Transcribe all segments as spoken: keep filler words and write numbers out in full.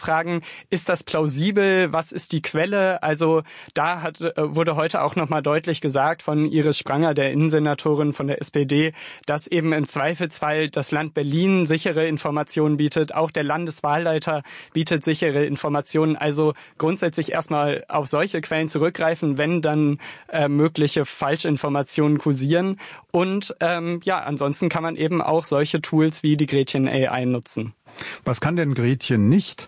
fragen, ist das plausibel? Was ist die Quelle? Also da hat, wurde heute auch nochmal deutlich gesagt von Iris Spranger, der Innensenatorin von der S P D, dass eben im Zweifelsfall das Land Berlin sichere Informationen bietet. Auch der Landeswahlleiter bietet sichere Informationen. Also grundsätzlich erstmal auf solche Quellen zurückgreifen, wenn dann äh, mögliche Falschinformationen kursieren. Und ähm, ja, ansonsten kann man eben auch solche Tools wie die Gretchen A I nutzen. Was kann denn Gretchen nicht?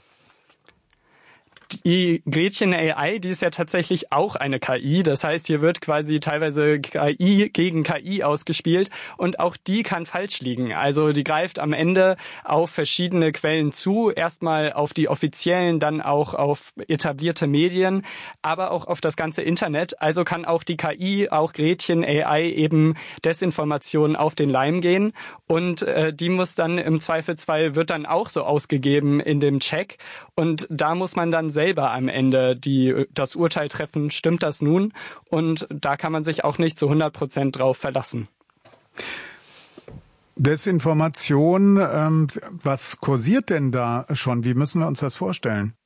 Die Gretchen A I, die ist ja tatsächlich auch eine K I. Das heißt, hier wird quasi teilweise K I gegen K I ausgespielt und auch die kann falsch liegen. Also die greift am Ende auf verschiedene Quellen zu. Erstmal auf die offiziellen, dann auch auf etablierte Medien, aber auch auf das ganze Internet. Also kann auch die K I, auch Gretchen A I eben Desinformationen auf den Leim gehen. Und äh, die muss dann im Zweifelsfall, wird dann auch so ausgegeben in dem Check. Und da muss man dann selber am Ende die, das Urteil treffen, stimmt das nun? Und da kann man sich auch nicht zu hundert Prozent drauf verlassen. Desinformation, ähm, was kursiert denn da schon? Wie müssen wir uns das vorstellen?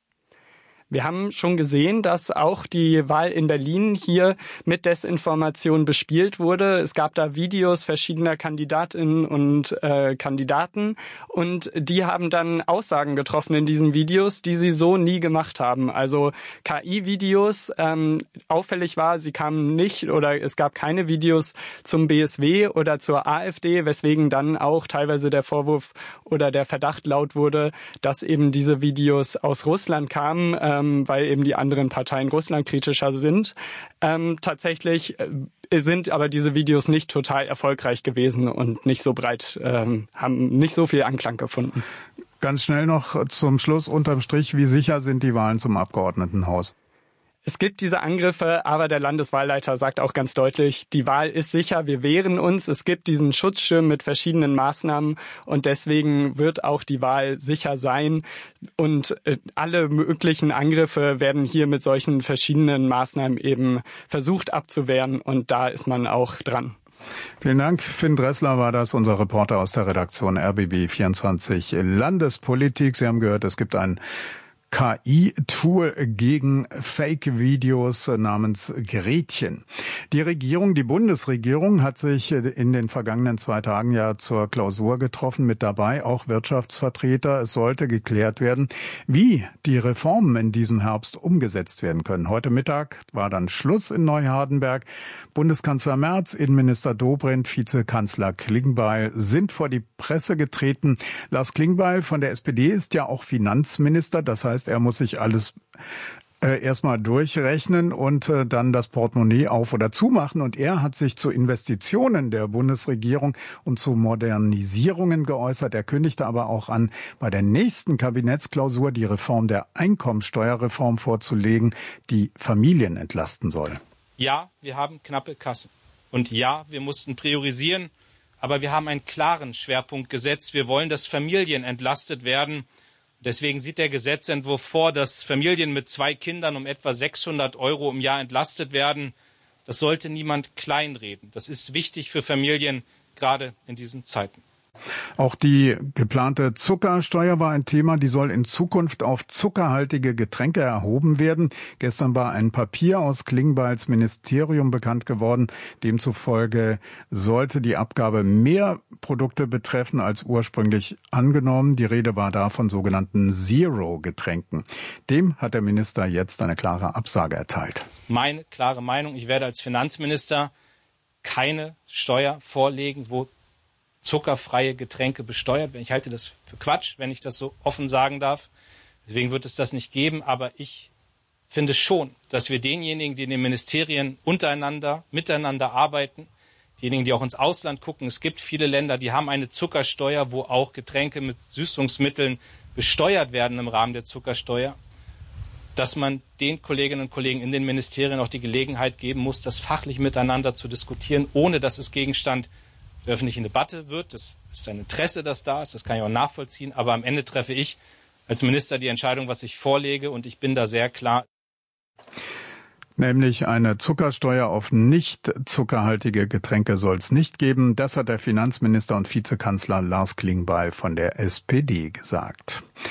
Wir haben schon gesehen, dass auch die Wahl in Berlin hier mit Desinformation bespielt wurde. Es gab da Videos verschiedener Kandidatinnen und äh, Kandidaten und die haben dann Aussagen getroffen in diesen Videos, die sie so nie gemacht haben. Also K I-Videos, ähm, auffällig war, sie kamen nicht oder es gab keine Videos zum B S W oder zur AfD, weswegen dann auch teilweise der Vorwurf oder der Verdacht laut wurde, dass eben diese Videos aus Russland kamen, äh, weil eben die anderen Parteien russlandkritischer sind. Ähm, tatsächlich sind aber diese Videos nicht total erfolgreich gewesen und nicht so breit, ähm, haben nicht so viel Anklang gefunden. Ganz schnell noch zum Schluss unterm Strich, wie sicher sind die Wahlen zum Abgeordnetenhaus? Es gibt diese Angriffe, aber der Landeswahlleiter sagt auch ganz deutlich, die Wahl ist sicher, wir wehren uns. Es gibt diesen Schutzschirm mit verschiedenen Maßnahmen und deswegen wird auch die Wahl sicher sein. Und alle möglichen Angriffe werden hier mit solchen verschiedenen Maßnahmen eben versucht abzuwehren und da ist man auch dran. Vielen Dank. Finn Dressler war das, unser Reporter aus der Redaktion R B B vierundzwanzig Landespolitik. Sie haben gehört, es gibt einen K I-Tool gegen Fake-Videos namens Gretchen. Die Regierung, die Bundesregierung hat sich in den vergangenen zwei Tagen ja zur Klausur getroffen, mit dabei auch Wirtschaftsvertreter. Es sollte geklärt werden, wie die Reformen in diesem Herbst umgesetzt werden können. Heute Mittag war dann Schluss in Neuhardenberg. Bundeskanzler Merz, Innenminister Dobrindt, Vizekanzler Klingbeil sind vor die Presse getreten. Lars Klingbeil von der S P D ist ja auch Finanzminister, das heißt, er muss sich alles äh, erstmal durchrechnen und äh, dann das Portemonnaie auf- oder zumachen. Und er hat sich zu Investitionen der Bundesregierung und zu Modernisierungen geäußert. Er kündigte aber auch an, bei der nächsten Kabinettsklausur die Reform der Einkommensteuerreform vorzulegen, die Familien entlasten soll. Ja, wir haben knappe Kassen. Und ja, wir mussten priorisieren. Aber wir haben einen klaren Schwerpunkt gesetzt. Wir wollen, dass Familien entlastet werden. Deswegen sieht der Gesetzentwurf vor, dass Familien mit zwei Kindern um etwa sechshundert Euro im Jahr entlastet werden. Das sollte niemand kleinreden. Das ist wichtig für Familien, gerade in diesen Zeiten. Auch die geplante Zuckersteuer war ein Thema, die soll in Zukunft auf zuckerhaltige Getränke erhoben werden. Gestern war ein Papier aus Klingbeils Ministerium bekannt geworden. Demzufolge sollte die Abgabe mehr Produkte betreffen als ursprünglich angenommen. Die Rede war da von sogenannten Zero-Getränken. Dem hat der Minister jetzt eine klare Absage erteilt. Meine klare Meinung, ich werde als Finanzminister keine Steuer vorlegen, wo zuckerfreie Getränke besteuert werden. Ich halte das für Quatsch, wenn ich das so offen sagen darf. Deswegen wird es das nicht geben. Aber ich finde schon, dass wir denjenigen, die in den Ministerien untereinander, miteinander arbeiten, diejenigen, die auch ins Ausland gucken, es gibt viele Länder, die haben eine Zuckersteuer, wo auch Getränke mit Süßungsmitteln besteuert werden im Rahmen der Zuckersteuer, dass man den Kolleginnen und Kollegen in den Ministerien auch die Gelegenheit geben muss, das fachlich miteinander zu diskutieren, ohne dass es Gegenstand der öffentlichen Debatte wird. Das ist ein Interesse, das da ist, das kann ich auch nachvollziehen. Aber am Ende treffe ich als Minister die Entscheidung, was ich vorlege, und ich bin da sehr klar. Nämlich eine Zuckersteuer auf nicht zuckerhaltige Getränke soll es nicht geben. Das hat der Finanzminister und Vizekanzler Lars Klingbeil von der S P D gesagt.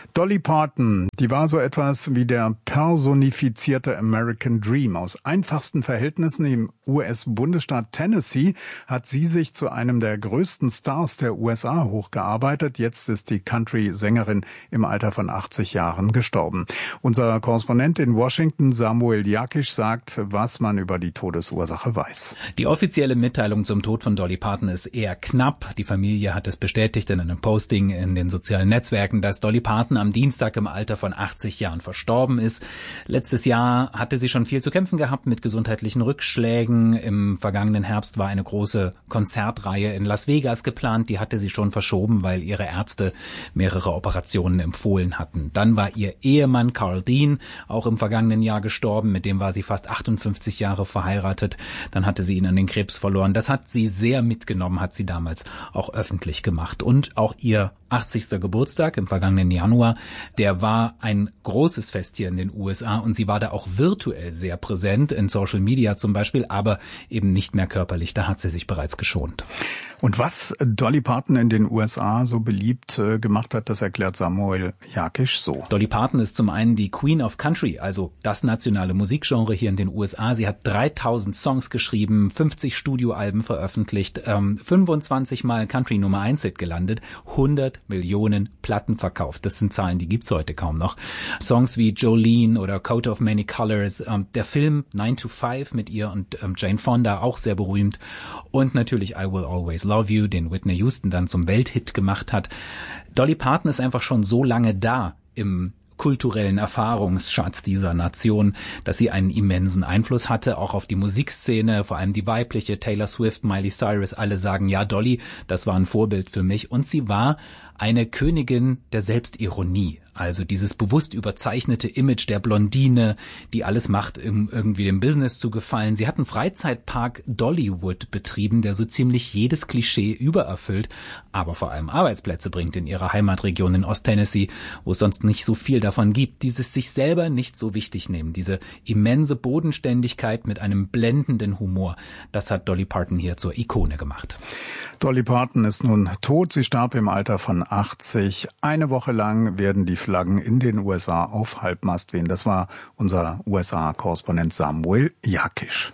Dolly Parton, die war so etwas wie der personifizierte American Dream. Aus einfachsten Verhältnissen im U S-Bundesstaat Tennessee hat sie sich zu einem der größten Stars der U S A hochgearbeitet. Jetzt ist die Country-Sängerin im Alter von achtzig Jahren gestorben. Unser Korrespondent in Washington, Samuel Jakisch, sagt, was man über die Todesursache weiß. Die offizielle Mitteilung zum Tod von Dolly Parton ist eher knapp. Die Familie hat es bestätigt in einem Posting in den sozialen Netzwerken, dass Dolly Parton am Dienstag im Alter von achtzig Jahren verstorben ist. Letztes Jahr hatte sie schon viel zu kämpfen gehabt mit gesundheitlichen Rückschlägen. Im vergangenen Herbst war eine große Konzertreihe in Las Vegas geplant. Die hatte sie schon verschoben, weil ihre Ärzte mehrere Operationen empfohlen hatten. Dann war ihr Ehemann Carl Dean auch im vergangenen Jahr gestorben. Mit dem war sie fast achtundfünfzig Jahre verheiratet. Dann hatte sie ihn an den Krebs verloren. Das hat sie sehr mitgenommen, hat sie damals auch öffentlich gemacht. Und auch ihr achtzigster Geburtstag im vergangenen Januar, der war ein großes Fest hier in den U S A und sie war da auch virtuell sehr präsent, in Social Media zum Beispiel, aber eben nicht mehr körperlich, da hat sie sich bereits geschont. Und was Dolly Parton in den U S A so beliebt äh, gemacht hat, das erklärt Samuel Jakisch so. Dolly Parton ist zum einen die Queen of Country, also das nationale Musikgenre hier in den U S A. Sie hat dreitausend Songs geschrieben, fünfzig Studioalben veröffentlicht, ähm, fünfundzwanzig Mal Country Nummer eins Hit gelandet, hundert Millionen Platten verkauft. Das sind Zahlen, die gibt's heute kaum noch. Songs wie Jolene oder Coat of Many Colors, ähm, der Film nine to five mit ihr und ähm, Jane Fonda, auch sehr berühmt. Und natürlich I Will Always Love You, den Whitney Houston dann zum Welthit gemacht hat. Dolly Parton ist einfach schon so lange da im kulturellen Erfahrungsschatz dieser Nation, dass sie einen immensen Einfluss hatte, auch auf die Musikszene, vor allem die weibliche, Taylor Swift, Miley Cyrus, alle sagen, ja, Dolly, das war ein Vorbild für mich. Und sie war eine Königin der Selbstironie. Also dieses bewusst überzeichnete Image der Blondine, die alles macht, um irgendwie dem Business zu gefallen. Sie hat einen Freizeitpark Dollywood betrieben, der so ziemlich jedes Klischee übererfüllt, aber vor allem Arbeitsplätze bringt in ihrer Heimatregion in Osttennessee, wo es sonst nicht so viel davon gibt. Dieses sich selber nicht so wichtig nehmen, diese immense Bodenständigkeit mit einem blendenden Humor, das hat Dolly Parton hier zur Ikone gemacht. Dolly Parton ist nun tot. Sie starb im Alter von achtzig. Eine Woche lang werden die Flaggen in den U S A auf Halbmast wehen. Das war unser U S A-Korrespondent Samuel Jakisch.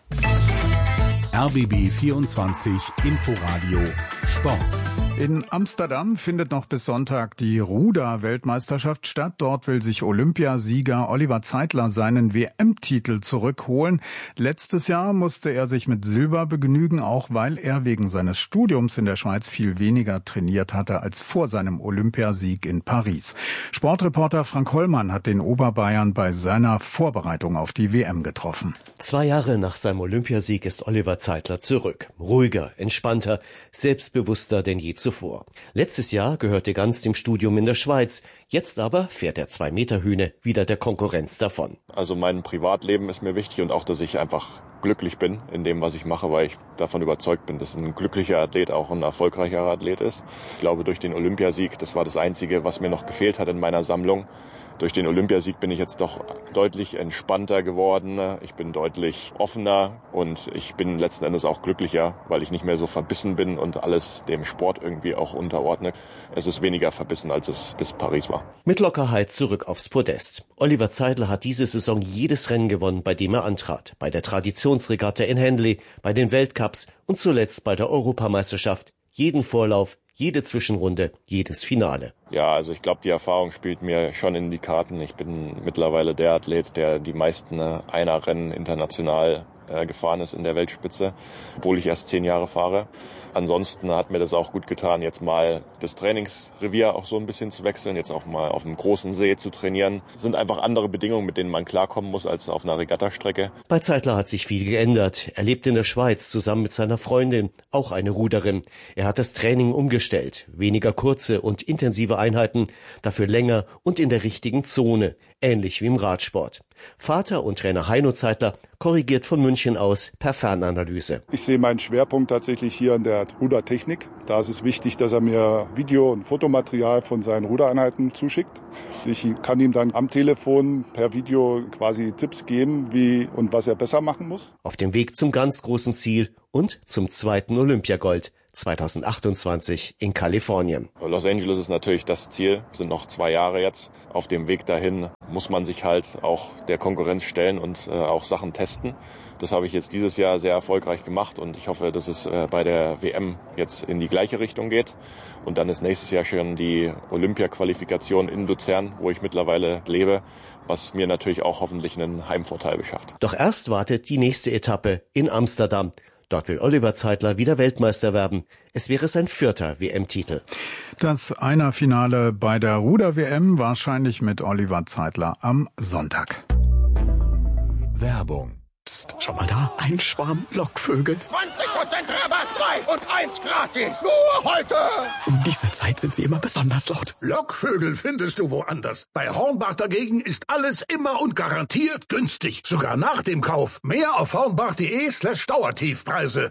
R B B vierundzwanzig Inforadio Sport. In Amsterdam findet noch bis Sonntag die Ruder-Weltmeisterschaft statt. Dort will sich Olympiasieger Oliver Zeitler seinen W M-Titel zurückholen. Letztes Jahr musste er sich mit Silber begnügen, auch weil er wegen seines Studiums in der Schweiz viel weniger trainiert hatte als vor seinem Olympiasieg in Paris. Sportreporter Frank Hollmann hat den Oberbayern bei seiner Vorbereitung auf die W M getroffen. Zwei Jahre nach seinem Olympiasieg ist Oliver Zeitler zurück. Ruhiger, entspannter, selbstbewusster denn je zuvor. Letztes Jahr gehörte ganz dem Studium in der Schweiz. Jetzt aber fährt der Zwei-Meter-Hühne wieder der Konkurrenz davon. Also mein Privatleben ist mir wichtig und auch, dass ich einfach glücklich bin in dem, was ich mache, weil ich davon überzeugt bin, dass ein glücklicher Athlet auch ein erfolgreicher Athlet ist. Ich glaube, durch den Olympiasieg, das war das Einzige, was mir noch gefehlt hat in meiner Sammlung. Durch den Olympiasieg bin ich jetzt doch deutlich entspannter geworden. Ich bin deutlich offener und ich bin letzten Endes auch glücklicher, weil ich nicht mehr so verbissen bin und alles dem Sport irgendwie auch unterordne. Es ist weniger verbissen, als es bis Paris war. Mit Lockerheit zurück aufs Podest. Oliver Zeitler hat diese Saison jedes Rennen gewonnen, bei dem er antrat. Bei der Traditionsregatta in Henley, bei den Weltcups und zuletzt bei der Europameisterschaft. Jeden Vorlauf, jede Zwischenrunde, jedes Finale. Ja, also ich glaube, die Erfahrung spielt mir schon in die Karten. Ich bin mittlerweile der Athlet, der die meisten Einerrennen international äh, gefahren ist in der Weltspitze, obwohl ich erst zehn Jahre fahre. Ansonsten hat mir das auch gut getan, jetzt mal das Trainingsrevier auch so ein bisschen zu wechseln, jetzt auch mal auf einem großen See zu trainieren. Das sind einfach andere Bedingungen, mit denen man klarkommen muss als auf einer Regattastrecke. Bei Zeitler hat sich viel geändert. Er lebt in der Schweiz zusammen mit seiner Freundin, auch eine Ruderin. Er hat das Training umgestellt. Weniger kurze und intensive Einheiten, dafür länger und in der richtigen Zone, ähnlich wie im Radsport. Vater und Trainer Heino Zeitler korrigiert von München aus per Fernanalyse. Ich sehe meinen Schwerpunkt tatsächlich hier in der Rudertechnik. Da ist es wichtig, dass er mir Video- und Fotomaterial von seinen Rudereinheiten zuschickt. Ich kann ihm dann am Telefon per Video quasi Tipps geben, wie und was er besser machen muss. Auf dem Weg zum ganz großen Ziel und zum zweiten Olympiagold zweitausendachtundzwanzig in Kalifornien. Los Angeles ist natürlich das Ziel, sind noch zwei Jahre jetzt. Auf dem Weg dahin muss man sich halt auch der Konkurrenz stellen und äh, auch Sachen testen. Das habe ich jetzt dieses Jahr sehr erfolgreich gemacht und ich hoffe, dass es äh, bei der W M jetzt in die gleiche Richtung geht. Und dann ist nächstes Jahr schon die Olympia-Qualifikation in Luzern, wo ich mittlerweile lebe, was mir natürlich auch hoffentlich einen Heimvorteil beschafft. Doch erst wartet die nächste Etappe in Amsterdam. Dort will Oliver Zeitler wieder Weltmeister werden. Es wäre sein vierter W M-Titel. Das Einerfinale bei der Ruder-W M wahrscheinlich mit Oliver Zeitler am Sonntag. Werbung. Psst, schau mal da, ein Schwarm Lockvögel. zwanzig Prozent Rabatt, zwei und eins gratis. Nur heute. Um diese Zeit sind sie immer besonders laut. Lockvögel findest du woanders. Bei Hornbach dagegen ist alles immer und garantiert günstig. Sogar nach dem Kauf. Mehr auf hornbach.de slash Dauertiefpreise.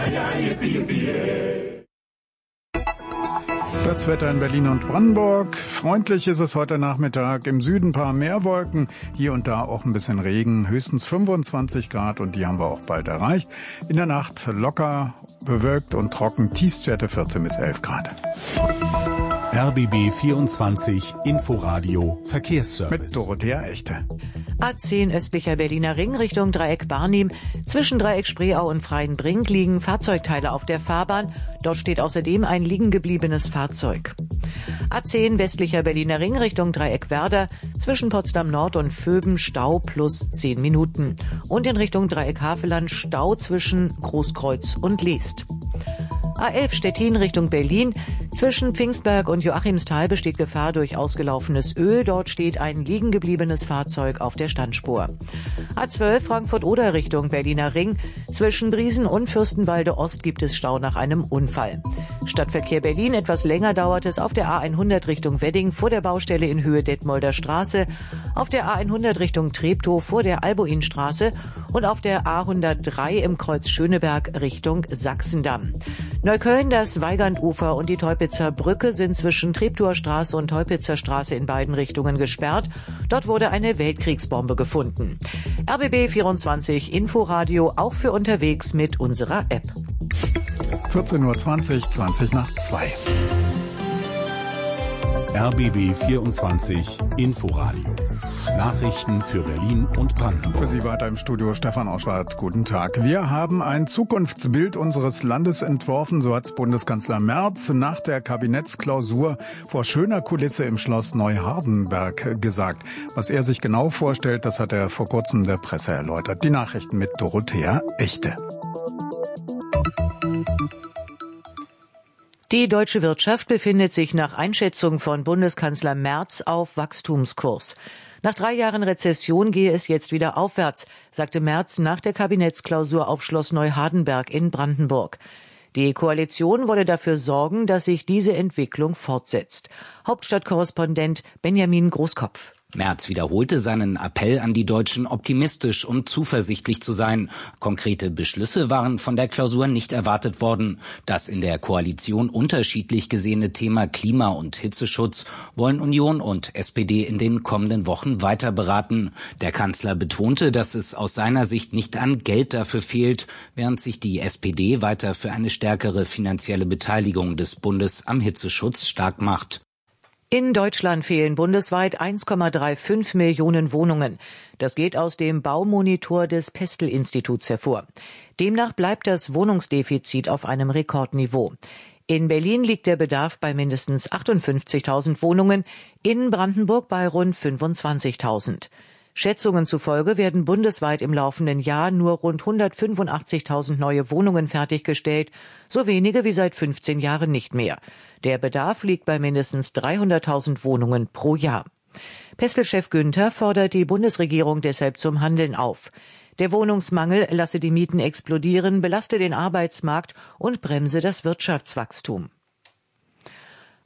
Das Wetter in Berlin und Brandenburg. Freundlich ist es heute Nachmittag. Im Süden ein paar mehr Wolken. Hier und da auch ein bisschen Regen. Höchstens fünfundzwanzig Grad und die haben wir auch bald erreicht. In der Nacht locker, bewölkt und trocken. Tiefstwerte vierzehn bis elf Grad. R B B vierundzwanzig Inforadio Verkehrsservice. Mit Dorothea Echte. A zehn östlicher Berliner Ring Richtung Dreieck Barnim. Zwischen Dreieck Spreeau und Freienbrink liegen Fahrzeugteile auf der Fahrbahn. Dort steht außerdem ein liegengebliebenes Fahrzeug. A zehn westlicher Berliner Ring Richtung Dreieck Werder. Zwischen Potsdam Nord und Vöben Stau plus zehn Minuten. Und in Richtung Dreieck Havelland Stau zwischen Großkreuz und Leest. A elf Stettin Richtung Berlin. Zwischen Pfingstberg und Joachimsthal besteht Gefahr durch ausgelaufenes Öl. Dort steht ein liegengebliebenes Fahrzeug auf der Standspur. A zwölf Frankfurt-Oder Richtung Berliner Ring. Zwischen Briesen und Fürstenwalde Ost gibt es Stau nach einem Unfall. Stadtverkehr Berlin. Etwas länger dauert es auf der A hundert Richtung Wedding vor der Baustelle in Höhe Detmolder Straße. Auf der A hundert Richtung Treptow vor der Albuinstraße. Und auf der A hundertdrei im Kreuz Schöneberg Richtung Sachsendamm. Neukölln, das Weigandufer und die Teupitzer Brücke sind zwischen Treptower Straße und Teupitzer Straße in beiden Richtungen gesperrt. Dort wurde eine Weltkriegsbombe gefunden. R B B vierundzwanzig Inforadio auch für unterwegs mit unserer App. vierzehn Uhr zwanzig, zwanzig nach zwei. R B B vierundzwanzig Inforadio. Nachrichten für Berlin und Brandenburg. Für Sie weiter im Studio Stefan Oschwart. Guten Tag. Wir haben ein Zukunftsbild unseres Landes entworfen, so hat Bundeskanzler Merz nach der Kabinettsklausur vor schöner Kulisse im Schloss Neuhardenberg gesagt. Was er sich genau vorstellt, das hat er vor kurzem der Presse erläutert. Die Nachrichten mit Dorothea Echte. Die deutsche Wirtschaft befindet sich nach Einschätzung von Bundeskanzler Merz auf Wachstumskurs. Nach drei Jahren Rezession gehe es jetzt wieder aufwärts, sagte Merz nach der Kabinettsklausur auf Schloss Neuhardenberg in Brandenburg. Die Koalition wolle dafür sorgen, dass sich diese Entwicklung fortsetzt. Hauptstadtkorrespondent Benjamin Großkopf. Merz wiederholte seinen Appell an die Deutschen, optimistisch und zuversichtlich zu sein. Konkrete Beschlüsse waren von der Klausur nicht erwartet worden. Das in der Koalition unterschiedlich gesehene Thema Klima- und Hitzeschutz wollen Union und S P D in den kommenden Wochen weiter beraten. Der Kanzler betonte, dass es aus seiner Sicht nicht an Geld dafür fehlt, während sich die S P D weiter für eine stärkere finanzielle Beteiligung des Bundes am Hitzeschutz stark macht. In Deutschland fehlen bundesweit eins Komma fünfunddreißig Millionen Wohnungen. Das geht aus dem Baumonitor des Pestel-Instituts hervor. Demnach bleibt das Wohnungsdefizit auf einem Rekordniveau. In Berlin liegt der Bedarf bei mindestens achtundfünfzigtausend Wohnungen, in Brandenburg bei rund fünfundzwanzigtausend. Schätzungen zufolge werden bundesweit im laufenden Jahr nur rund hundertfünfundachtzigtausend neue Wohnungen fertiggestellt, so wenige wie seit fünfzehn Jahren nicht mehr. Der Bedarf liegt bei mindestens dreihunderttausend Wohnungen pro Jahr. Pestel-Chef Günther fordert die Bundesregierung deshalb zum Handeln auf. Der Wohnungsmangel lasse die Mieten explodieren, belaste den Arbeitsmarkt und bremse das Wirtschaftswachstum.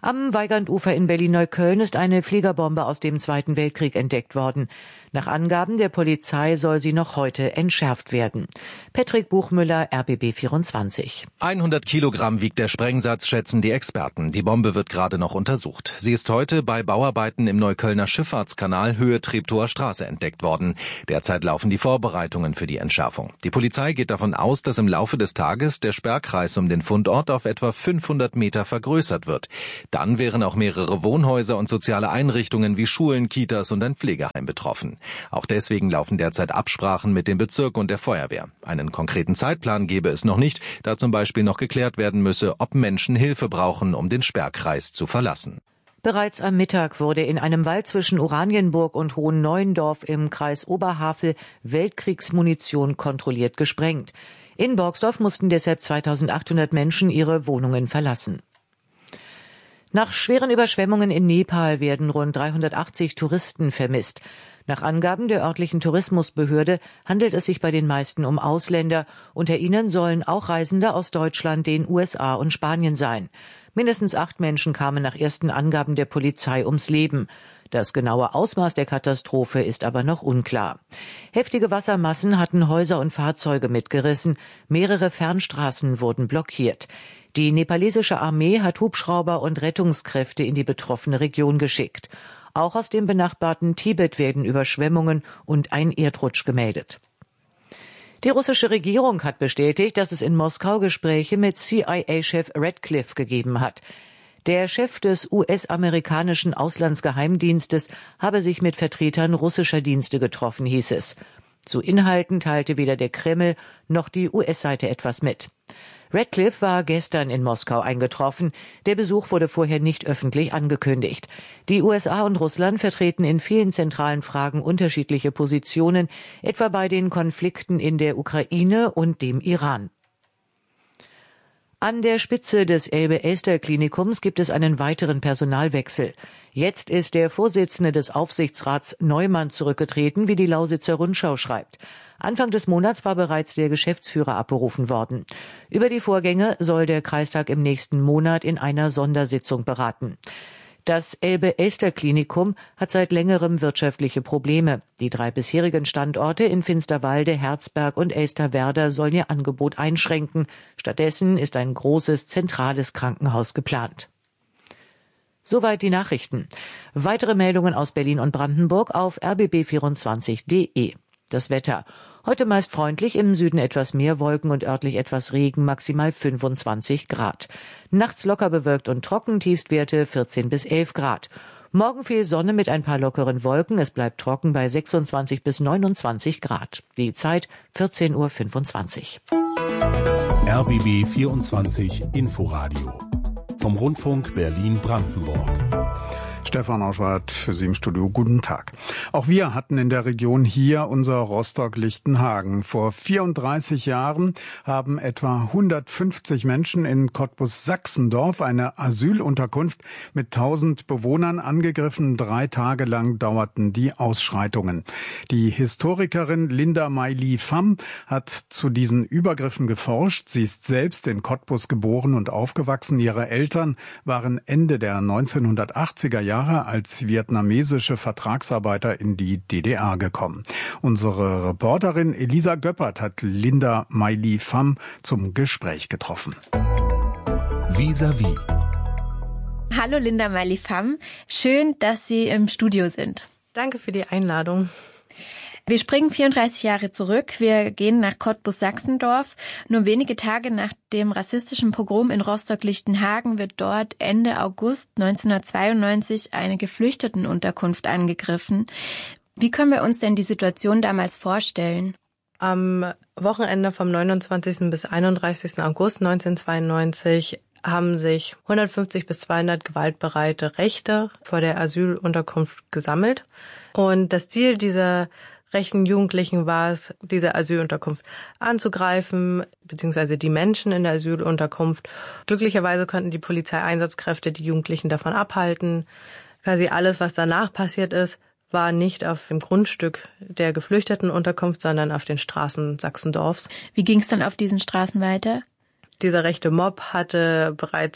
Am Weigandufer in Berlin-Neukölln ist eine Fliegerbombe aus dem Zweiten Weltkrieg entdeckt worden. Nach Angaben der Polizei soll sie noch heute entschärft werden. Patrick Buchmüller, R B B vierundzwanzig. hundert Kilogramm wiegt der Sprengsatz, schätzen die Experten. Die Bombe wird gerade noch untersucht. Sie ist heute bei Bauarbeiten im Neuköllner Schifffahrtskanal Höhe Treptower Straße entdeckt worden. Derzeit laufen die Vorbereitungen für die Entschärfung. Die Polizei geht davon aus, dass im Laufe des Tages der Sperrkreis um den Fundort auf etwa fünfhundert Meter vergrößert wird. Dann wären auch mehrere Wohnhäuser und soziale Einrichtungen wie Schulen, Kitas und ein Pflegeheim betroffen. Auch deswegen laufen derzeit Absprachen mit dem Bezirk und der Feuerwehr. Einen konkreten Zeitplan gebe es noch nicht, da zum Beispiel noch geklärt werden müsse, ob Menschen Hilfe brauchen, um den Sperrkreis zu verlassen. Bereits am Mittag wurde in einem Wald zwischen Oranienburg und Hohenneuendorf im Kreis Oberhavel Weltkriegsmunition kontrolliert gesprengt. In Borgsdorf mussten deshalb zweitausendachthundert Menschen ihre Wohnungen verlassen. Nach schweren Überschwemmungen in Nepal werden rund dreihundertachtzig Touristen vermisst. Nach Angaben der örtlichen Tourismusbehörde handelt es sich bei den meisten um Ausländer. Unter ihnen sollen auch Reisende aus Deutschland, den U S A und Spanien sein. Mindestens acht Menschen kamen nach ersten Angaben der Polizei ums Leben. Das genaue Ausmaß der Katastrophe ist aber noch unklar. Heftige Wassermassen hatten Häuser und Fahrzeuge mitgerissen. Mehrere Fernstraßen wurden blockiert. Die nepalesische Armee hat Hubschrauber und Rettungskräfte in die betroffene Region geschickt. Auch aus dem benachbarten Tibet werden Überschwemmungen und ein Erdrutsch gemeldet. Die russische Regierung hat bestätigt, dass es in Moskau Gespräche mit C I A-Chef Radcliffe gegeben hat. Der Chef des U S-amerikanischen Auslandsgeheimdienstes habe sich mit Vertretern russischer Dienste getroffen, hieß es. Zu Inhalten teilte weder der Kreml noch die U S-Seite etwas mit. Radcliffe war gestern in Moskau eingetroffen. Der Besuch wurde vorher nicht öffentlich angekündigt. Die U S A und Russland vertreten in vielen zentralen Fragen unterschiedliche Positionen, etwa bei den Konflikten in der Ukraine und dem Iran. An der Spitze des Elbe-Elster-Klinikums gibt es einen weiteren Personalwechsel. Jetzt ist der Vorsitzende des Aufsichtsrats Neumann zurückgetreten, wie die Lausitzer Rundschau schreibt. Anfang des Monats war bereits der Geschäftsführer abberufen worden. Über die Vorgänge soll der Kreistag im nächsten Monat in einer Sondersitzung beraten. Das Elbe-Elster-Klinikum hat seit längerem wirtschaftliche Probleme. Die drei bisherigen Standorte in Finsterwalde, Herzberg und Elsterwerda sollen ihr Angebot einschränken. Stattdessen ist ein großes, zentrales Krankenhaus geplant. Soweit die Nachrichten. Weitere Meldungen aus Berlin und Brandenburg auf r b b vierundzwanzig punkt d e. Das Wetter. Heute meist freundlich, im Süden etwas mehr Wolken und örtlich etwas Regen, maximal fünfundzwanzig Grad. Nachts locker bewölkt und trocken, Tiefstwerte vierzehn bis elf Grad. Morgen viel Sonne mit ein paar lockeren Wolken, es bleibt trocken bei sechsundzwanzig bis neunundzwanzig Grad. Die Zeit vierzehn Uhr fünfundzwanzig. R B B vierundzwanzig Inforadio vom Rundfunk Berlin-Brandenburg. Stefan Auschwart für Sie im Studio. Guten Tag. Auch wir hatten in der Region hier unser Rostock-Lichtenhagen. Vor vierunddreißig Jahren haben etwa hundertfünfzig Menschen in Cottbus-Sachsendorf eine Asylunterkunft mit tausend Bewohnern angegriffen. Drei Tage lang dauerten die Ausschreitungen. Die Historikerin Linda Meili-Pham hat zu diesen Übergriffen geforscht. Sie ist selbst in Cottbus geboren und aufgewachsen. Ihre Eltern waren Ende der neunzehnhundertachtziger Jahre als vietnamesische Vertragsarbeiter in die D D R gekommen. Unsere Reporterin Elisa Göppert hat Linda Meili-Pham zum Gespräch getroffen. Vis-à-vis. Hallo Linda Meili-Pham, schön, dass Sie im Studio sind. Danke für die Einladung. Wir springen vierunddreißig Jahre zurück. Wir gehen nach Cottbus-Sachsendorf. Nur wenige Tage nach dem rassistischen Pogrom in Rostock-Lichtenhagen wird dort Ende August neunzehnhundertzweiundneunzig eine Geflüchtetenunterkunft angegriffen. Wie können wir uns denn die Situation damals vorstellen? Am Wochenende vom neunundzwanzigsten bis einunddreißigsten August neunzehnhundertzweiundneunzig haben sich hundertfünfzig bis zweihundert gewaltbereite Rechte vor der Asylunterkunft gesammelt. Und das Ziel dieser rechten Jugendlichen war es, diese Asylunterkunft anzugreifen, beziehungsweise die Menschen in der Asylunterkunft. Glücklicherweise konnten die Polizeieinsatzkräfte die Jugendlichen davon abhalten. Quasi alles, was danach passiert ist, war nicht auf dem Grundstück der Geflüchtetenunterkunft, sondern auf den Straßen Sachsendorfs. Wie ging es dann auf diesen Straßen weiter? Dieser rechte Mob hatte bereits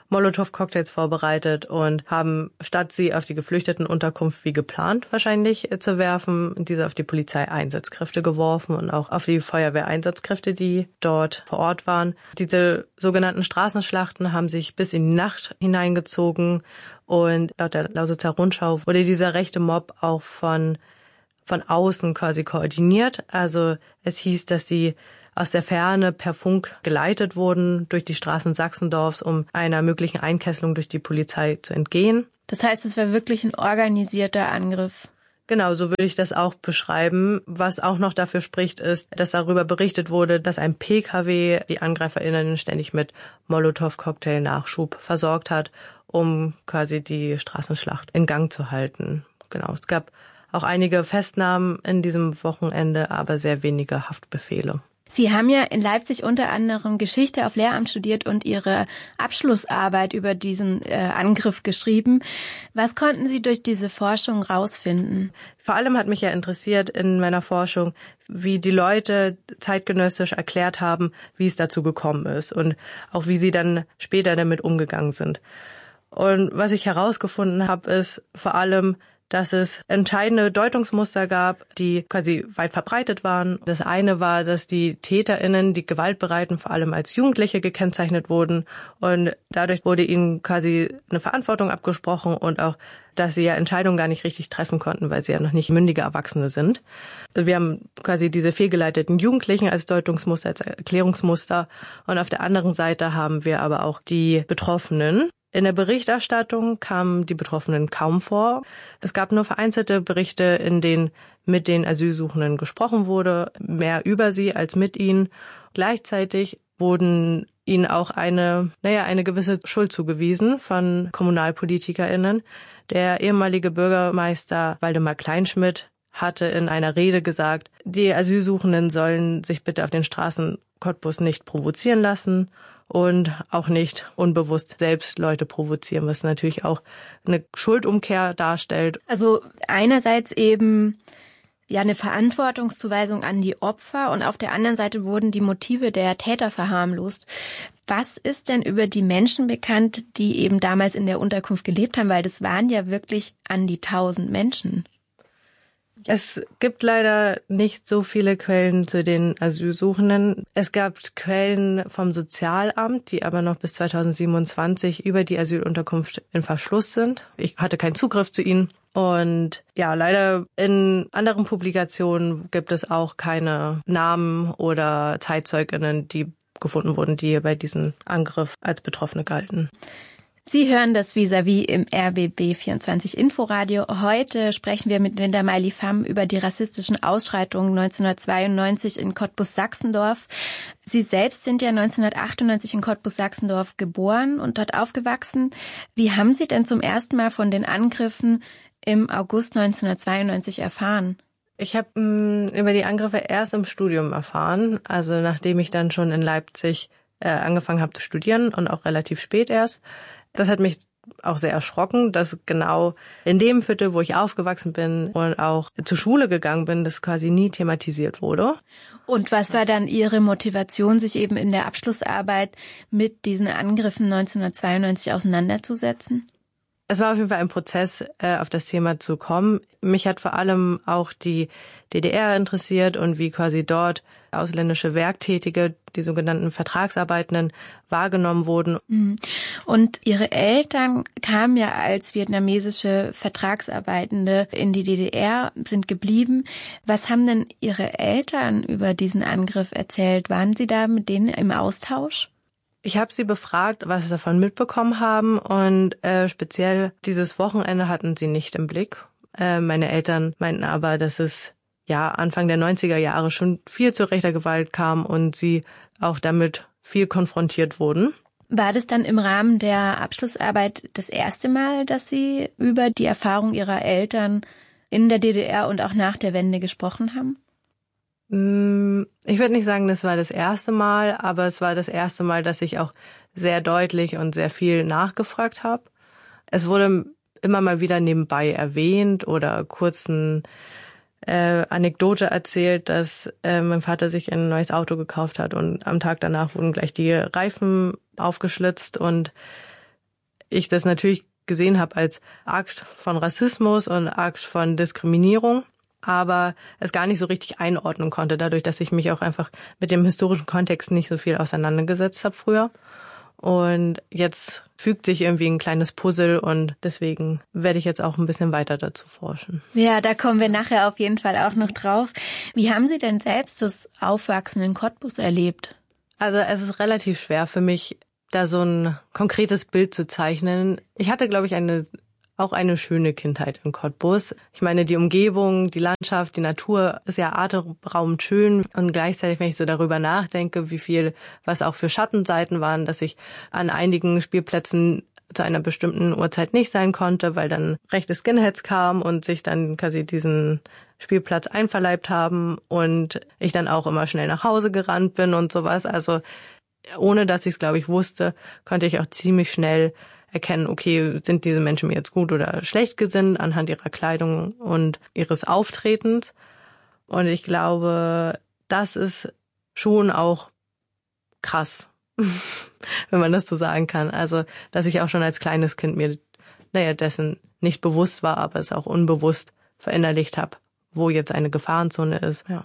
Molotow-Cocktails vorbereitet und haben, statt sie auf die Geflüchtetenunterkunft wie geplant wahrscheinlich äh, zu werfen, diese auf die Polizeieinsatzkräfte geworfen und auch auf die Feuerwehreinsatzkräfte, die dort vor Ort waren. Diese sogenannten Straßenschlachten haben sich bis in die Nacht hineingezogen und laut der Lausitzer Rundschau wurde dieser rechte Mob auch von von außen quasi koordiniert. Also es hieß, dass sie aus der Ferne per Funk geleitet wurden durch die Straßen Sachsendorfs, um einer möglichen Einkesselung durch die Polizei zu entgehen. Das heißt, es war wirklich ein organisierter Angriff. Genau, so würde ich das auch beschreiben. Was auch noch dafür spricht, ist, dass darüber berichtet wurde, dass ein P K W die AngreiferInnen ständig mit Molotow-Cocktail-Nachschub versorgt hat, um quasi die Straßenschlacht in Gang zu halten. Genau, es gab auch einige Festnahmen in diesem Wochenende, aber sehr wenige Haftbefehle. Sie haben ja in Leipzig unter anderem Geschichte auf Lehramt studiert und Ihre Abschlussarbeit über diesen äh, Angriff geschrieben. Was konnten Sie durch diese Forschung rausfinden? Vor allem hat mich ja interessiert in meiner Forschung, wie die Leute zeitgenössisch erklärt haben, wie es dazu gekommen ist und auch wie sie dann später damit umgegangen sind. Und was ich herausgefunden habe, ist vor allem, dass es entscheidende Deutungsmuster gab, die quasi weit verbreitet waren. Das eine war, dass die TäterInnen, die Gewaltbereiten, vor allem als Jugendliche gekennzeichnet wurden und dadurch wurde ihnen quasi eine Verantwortung abgesprochen und auch, dass sie ja Entscheidungen gar nicht richtig treffen konnten, weil sie ja noch nicht mündige Erwachsene sind. Wir haben quasi diese fehlgeleiteten Jugendlichen als Deutungsmuster, als Erklärungsmuster und auf der anderen Seite haben wir aber auch die Betroffenen. In der Berichterstattung kamen die Betroffenen kaum vor. Es gab nur vereinzelte Berichte, in denen mit den Asylsuchenden gesprochen wurde, mehr über sie als mit ihnen. Gleichzeitig wurden ihnen auch eine, naja, eine gewisse Schuld zugewiesen von KommunalpolitikerInnen. Der ehemalige Bürgermeister Waldemar Kleinschmidt hatte in einer Rede gesagt, die Asylsuchenden sollen sich bitte auf den Straßen Cottbus nicht provozieren lassen und auch nicht unbewusst selbst Leute provozieren, was natürlich auch eine Schuldumkehr darstellt. Also einerseits eben ja eine Verantwortungszuweisung an die Opfer und auf der anderen Seite wurden die Motive der Täter verharmlost. Was ist denn über die Menschen bekannt, die eben damals in der Unterkunft gelebt haben? Weil das waren ja wirklich an die tausend Menschen. Es gibt leider nicht so viele Quellen zu den Asylsuchenden. Es gab Quellen vom Sozialamt, die aber noch bis zweitausendsiebenundzwanzig über die Asylunterkunft in Verschluss sind. Ich hatte keinen Zugriff zu ihnen. Und ja, leider in anderen Publikationen gibt es auch keine Namen oder ZeitzeugInnen, die gefunden wurden, die bei diesem Angriff als Betroffene galten. Sie hören das Vis-à-vis im R B B vierundzwanzig Inforadio. Heute sprechen wir mit Linda Meili-Pham über die rassistischen Ausschreitungen neunzehnhundertzweiundneunzig in Cottbus-Sachsendorf. Sie selbst sind ja neunzehnhundertachtundneunzig in Cottbus-Sachsendorf geboren und dort aufgewachsen. Wie haben Sie denn zum ersten Mal von den Angriffen im August neunzehnhundertzweiundneunzig erfahren? Ich habe über die Angriffe erst im Studium erfahren, also nachdem ich dann schon in Leipzig äh, angefangen habe zu studieren und auch relativ spät erst. Das hat mich auch sehr erschrocken, dass genau in dem Viertel, wo ich aufgewachsen bin und auch zur Schule gegangen bin, das quasi nie thematisiert wurde. Und was war dann Ihre Motivation, sich eben in der Abschlussarbeit mit diesen Angriffen neunzehnhundertzweiundneunzig auseinanderzusetzen? Es war auf jeden Fall ein Prozess, auf das Thema zu kommen. Mich hat vor allem auch die D D R interessiert und wie quasi dort ausländische Werktätige, die sogenannten Vertragsarbeitenden, wahrgenommen wurden. Und Ihre Eltern kamen ja als vietnamesische Vertragsarbeitende in die D D R, sind geblieben. Was haben denn Ihre Eltern über diesen Angriff erzählt? Waren Sie da mit denen im Austausch? Ich habe sie befragt, was sie davon mitbekommen haben und äh, speziell dieses Wochenende hatten sie nicht im Blick. Äh, meine Eltern meinten aber, dass es ja Anfang der neunziger Jahre schon viel zu rechter Gewalt kam und sie auch damit viel konfrontiert wurden. War das dann im Rahmen der Abschlussarbeit das erste Mal, dass Sie über die Erfahrung Ihrer Eltern in der D D R und auch nach der Wende gesprochen haben? Ich würde nicht sagen, das war das erste Mal, aber es war das erste Mal, dass ich auch sehr deutlich und sehr viel nachgefragt habe. Es wurde immer mal wieder nebenbei erwähnt oder kurz eine äh, Anekdote erzählt, dass äh, mein Vater sich ein neues Auto gekauft hat und am Tag danach wurden gleich die Reifen aufgeschlitzt und ich das natürlich gesehen habe als Akt von Rassismus und Akt von Diskriminierung, aber es gar nicht so richtig einordnen konnte, dadurch, dass ich mich auch einfach mit dem historischen Kontext nicht so viel auseinandergesetzt habe früher. Und jetzt fügt sich irgendwie ein kleines Puzzle und deswegen werde ich jetzt auch ein bisschen weiter dazu forschen. Ja, da kommen wir nachher auf jeden Fall auch noch drauf. Wie haben Sie denn selbst das Aufwachsen in Cottbus erlebt? Also es ist relativ schwer für mich, da so ein konkretes Bild zu zeichnen. Ich hatte, glaube ich, eine auch eine schöne Kindheit in Cottbus. Ich meine, die Umgebung, die Landschaft, die Natur ist ja atemberaubend schön. Und gleichzeitig, wenn ich so darüber nachdenke, wie viel, was auch für Schattenseiten waren, dass ich an einigen Spielplätzen zu einer bestimmten Uhrzeit nicht sein konnte, weil dann rechte Skinheads kamen und sich dann quasi diesen Spielplatz einverleibt haben und ich dann auch immer schnell nach Hause gerannt bin und sowas. Also ohne, dass ich es, glaube ich, wusste, konnte ich auch ziemlich schnell erkennen, okay, sind diese Menschen mir jetzt gut oder schlecht gesinnt anhand ihrer Kleidung und ihres Auftretens. Und ich glaube, das ist schon auch krass, wenn man das so sagen kann. Also, dass ich auch schon als kleines Kind mir, naja, dessen nicht bewusst war, aber es auch unbewusst verinnerlicht habe, wo jetzt eine Gefahrenzone ist. Ja.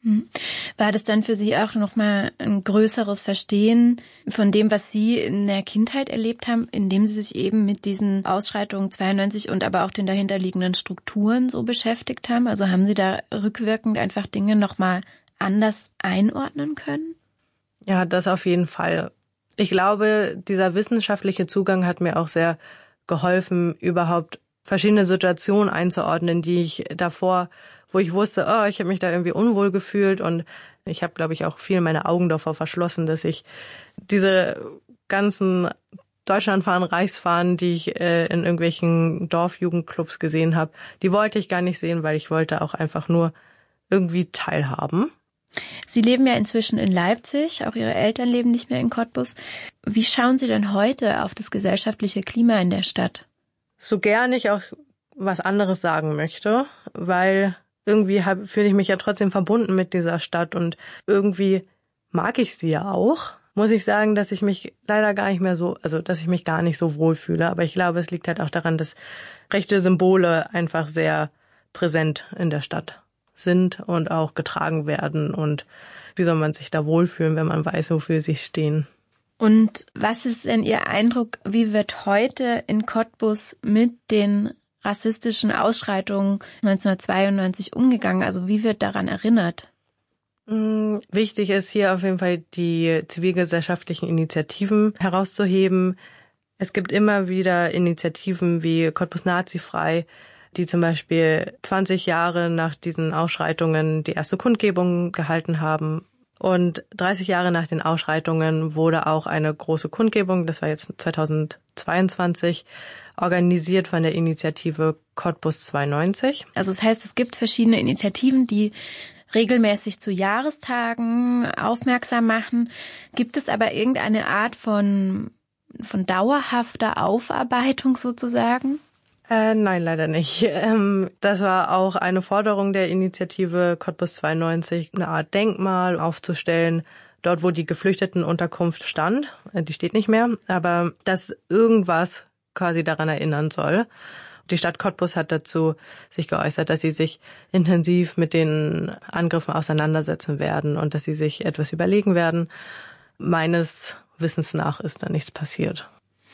War das dann für Sie auch nochmal ein größeres Verstehen von dem, was Sie in der Kindheit erlebt haben, indem Sie sich eben mit diesen Ausschreitungen zweiundneunzig und aber auch den dahinterliegenden Strukturen so beschäftigt haben? Also haben Sie da rückwirkend einfach Dinge nochmal anders einordnen können? Ja, das auf jeden Fall. Ich glaube, dieser wissenschaftliche Zugang hat mir auch sehr geholfen, überhaupt verschiedene Situationen einzuordnen, die ich davor, wo ich wusste, oh, ich habe mich da irgendwie unwohl gefühlt und ich habe, glaube ich, auch viel meine Augen davor verschlossen, dass ich diese ganzen Deutschlandfahnen, Reichsfahnen, die ich äh, in irgendwelchen Dorfjugendclubs gesehen habe, die wollte ich gar nicht sehen, weil ich wollte auch einfach nur irgendwie teilhaben. Sie leben ja inzwischen in Leipzig, auch Ihre Eltern leben nicht mehr in Cottbus. Wie schauen Sie denn heute auf das gesellschaftliche Klima in der Stadt? So gern ich auch was anderes sagen möchte, weil irgendwie hab, fühle ich mich ja trotzdem verbunden mit dieser Stadt und irgendwie mag ich sie ja auch. Muss ich sagen, dass ich mich leider gar nicht mehr so, also dass ich mich gar nicht so wohl fühle. Aber ich glaube, es liegt halt auch daran, dass rechte Symbole einfach sehr präsent in der Stadt sind und auch getragen werden. Und wie soll man sich da wohlfühlen, wenn man weiß, wofür sie stehen? Und was ist denn Ihr Eindruck, wie wird heute in Cottbus mit den rassistischen Ausschreitungen neunzehnhundertzweiundneunzig umgegangen? Also wie wird daran erinnert? Wichtig ist hier auf jeden Fall, die zivilgesellschaftlichen Initiativen herauszuheben. Es gibt immer wieder Initiativen wie Cottbus Nazifrei, die zum Beispiel zwanzig Jahre nach diesen Ausschreitungen die erste Kundgebung gehalten haben. Und dreißig Jahre nach den Ausschreitungen wurde auch eine große Kundgebung, das war jetzt zweitausendzweiundzwanzig, organisiert von der Initiative Cottbus zweiundneunzig. Also das heißt, es gibt verschiedene Initiativen, die regelmäßig zu Jahrestagen aufmerksam machen. Gibt es aber irgendeine Art von, von dauerhafter Aufarbeitung sozusagen? Äh, nein, leider nicht. Ähm, das war auch eine Forderung der Initiative Cottbus zweiundneunzig, eine Art Denkmal aufzustellen, dort wo die Geflüchtetenunterkunft stand. Die steht nicht mehr, aber dass irgendwas quasi daran erinnern soll. Die Stadt Cottbus hat dazu sich geäußert, dass sie sich intensiv mit den Angriffen auseinandersetzen werden und dass sie sich etwas überlegen werden. Meines Wissens nach ist da nichts passiert.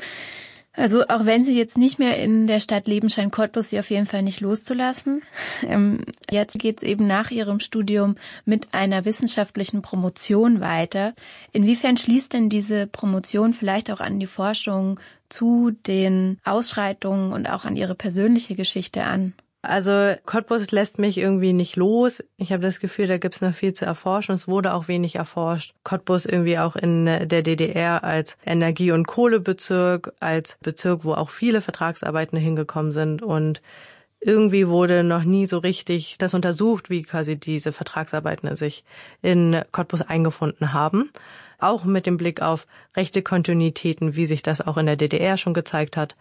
Also auch wenn Sie jetzt nicht mehr in der Stadt leben, scheint Cottbus Sie auf jeden Fall nicht loszulassen. Ähm, jetzt geht es eben nach Ihrem Studium mit einer wissenschaftlichen Promotion weiter. Inwiefern schließt denn diese Promotion vielleicht auch an die Forschung zu den Ausschreitungen und auch an Ihre persönliche Geschichte an? Also Cottbus lässt mich irgendwie nicht los. Ich habe das Gefühl, da gibt's noch viel zu erforschen. Es wurde auch wenig erforscht. Cottbus irgendwie auch in der D D R als Energie- und Kohlebezirk, als Bezirk, wo auch viele Vertragsarbeitende hingekommen sind. Und irgendwie wurde noch nie so richtig das untersucht, wie quasi diese Vertragsarbeitenden sich in Cottbus eingefunden haben. Auch mit dem Blick auf rechte Kontinuitäten, wie sich das auch in der D D R schon gezeigt hat.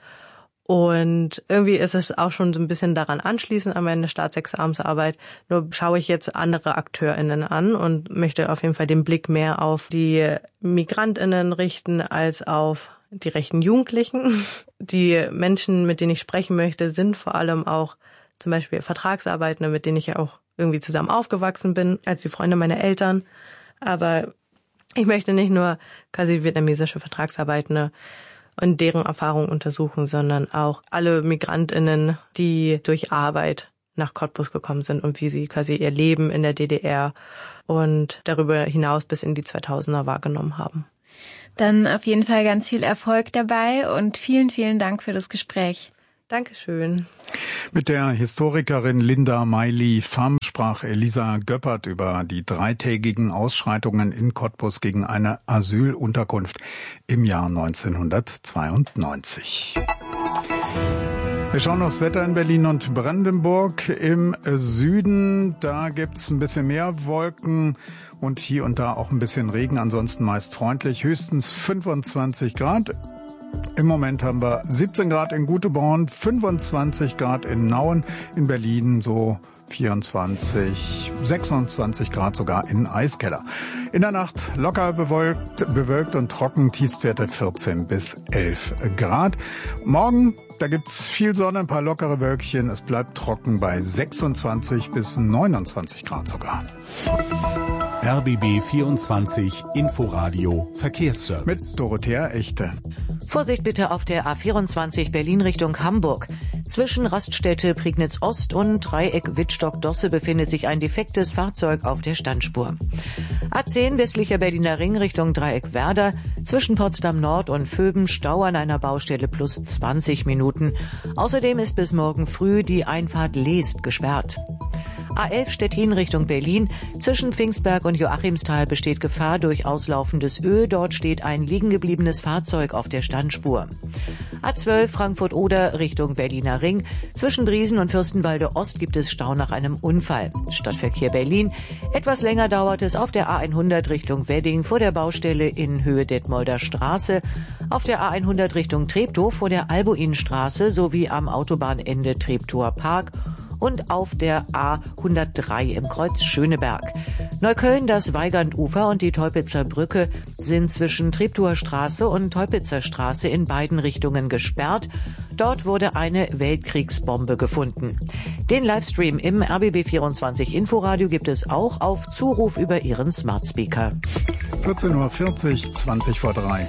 Und irgendwie ist es auch schon so ein bisschen daran anschließend an meine Staatsexamensarbeit. Nur schaue ich jetzt andere AkteurInnen an und möchte auf jeden Fall den Blick mehr auf die MigrantInnen richten als auf die rechten Jugendlichen. Die Menschen, mit denen ich sprechen möchte, sind vor allem auch zum Beispiel Vertragsarbeitende, mit denen ich ja auch irgendwie zusammen aufgewachsen bin, als die Freunde meiner Eltern. Aber ich möchte nicht nur quasi vietnamesische Vertragsarbeitende und deren Erfahrungen untersuchen, sondern auch alle MigrantInnen, die durch Arbeit nach Cottbus gekommen sind und wie sie quasi ihr Leben in der D D R und darüber hinaus bis in die zweitausender wahrgenommen haben. Dann auf jeden Fall ganz viel Erfolg dabei und vielen, vielen Dank für das Gespräch. Dankeschön. Mit der Historikerin Linda Meili-Pham sprach Elisa Göppert über die dreitägigen Ausschreitungen in Cottbus gegen eine Asylunterkunft im Jahr neunzehnhundertzweiundneunzig. Wir schauen aufs Wetter in Berlin und Brandenburg. Im Süden, da gibt's ein bisschen mehr Wolken und hier und da auch ein bisschen Regen, ansonsten meist freundlich, höchstens fünfundzwanzig Grad. Im Moment haben wir siebzehn Grad in Guteborn, fünfundzwanzig Grad in Nauen, in Berlin so vierundzwanzig, sechsundzwanzig Grad sogar in Eiskeller. In der Nacht locker bewölkt, bewölkt und trocken, Tiefstwerte vierzehn bis elf Grad. Morgen, da gibt's viel Sonne, ein paar lockere Wölkchen. Es bleibt trocken bei sechsundzwanzig bis neunundzwanzig Grad sogar. R B B vierundzwanzig Inforadio Verkehrsservice. Mit Dorothea Echte. Vorsicht bitte auf der A vierundzwanzig Berlin Richtung Hamburg. Zwischen Raststätte Prignitz Ost und Dreieck Wittstock-Dosse befindet sich ein defektes Fahrzeug auf der Standspur. A zehn westlicher Berliner Ring Richtung Dreieck Werder. Zwischen Potsdam Nord und Vöben Stau an einer Baustelle plus zwanzig Minuten. Außerdem ist bis morgen früh die Einfahrt Leest gesperrt. A elf Stettin Richtung Berlin. Zwischen Pfingstberg und Joachimsthal besteht Gefahr durch auslaufendes Öl. Dort steht ein liegengebliebenes Fahrzeug auf der Standspur. A zwölf Frankfurt-Oder Richtung Berliner Ring. Zwischen Briesen und Fürstenwalde Ost gibt es Stau nach einem Unfall. Stadtverkehr Berlin. Etwas länger dauert es auf der A hundert Richtung Wedding vor der Baustelle in Höhe Detmolder Straße. Auf der A hundert Richtung Treptow vor der Albuinstraße sowie am Autobahnende Treptower Park. Und auf der A hundertdrei im Kreuz Schöneberg. Neukölln, das Weigandufer und die Teupitzer Brücke sind zwischen Treptower Straße und Teupitzer Straße in beiden Richtungen gesperrt. Dort wurde eine Weltkriegsbombe gefunden. Den Livestream im R B B vierundzwanzig Inforadio gibt es auch auf Zuruf über Ihren Smart Speaker. vierzehn Uhr vierzig, zwanzig vor drei.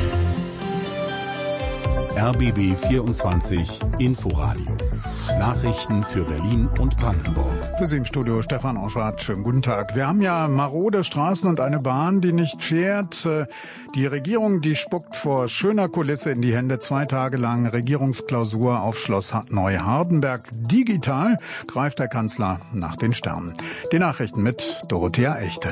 R B B vierundzwanzig Inforadio. Nachrichten für Berlin und Brandenburg. Für Sie im Studio Stefan Oschwart. Schönen guten Tag. Wir haben ja marode Straßen und eine Bahn, die nicht fährt. Die Regierung, die spuckt vor schöner Kulisse in die Hände. Zwei Tage lang Regierungsklausur auf Schloss Neuhardenberg. Digital greift der Kanzler nach den Sternen. Die Nachrichten mit Dorothea Echte.